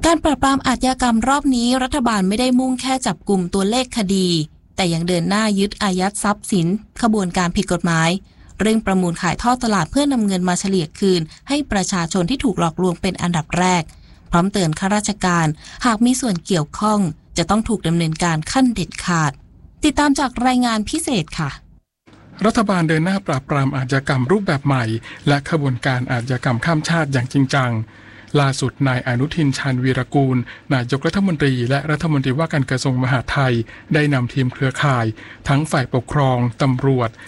การปราบปรามอาชญากรรมรอบนี้รัฐบาลไม่ได้มุ่งแค่จับกลุ่มตัวเลขคดีแต่ยังเดินหน้ายึดอายัดทรัพย์สินขบวนการผิดกฎหมายเร่งประมูลขายทอดตลาดเพื่อนำเงินมาเฉลี่ยคืนให้ประชาชนที่ถูกหลอกลวงเป็นอันดับแรกพร้อมเตือนข้าราชการหากมีส่วนเกี่ยวข้องจะต้องถูกดำเนินการขั้นเด็ดขาดติดตามจากรายงานพิเศษค่ะรัฐบาลเดินหน้าปราบปรามอาชญากรรมรูปแบบใหม่และขบวนการอาชญากรรมข้ามชาติอย่างจริงจังล่าสุดนายอนุทินชาญวีรกูลนายกรัฐมนตรีและรัฐมนตรีว่าการกระทรวงมหาดไทยได้นำทีมเครือข่ายทั้งฝ่ายปกครองตำรวจ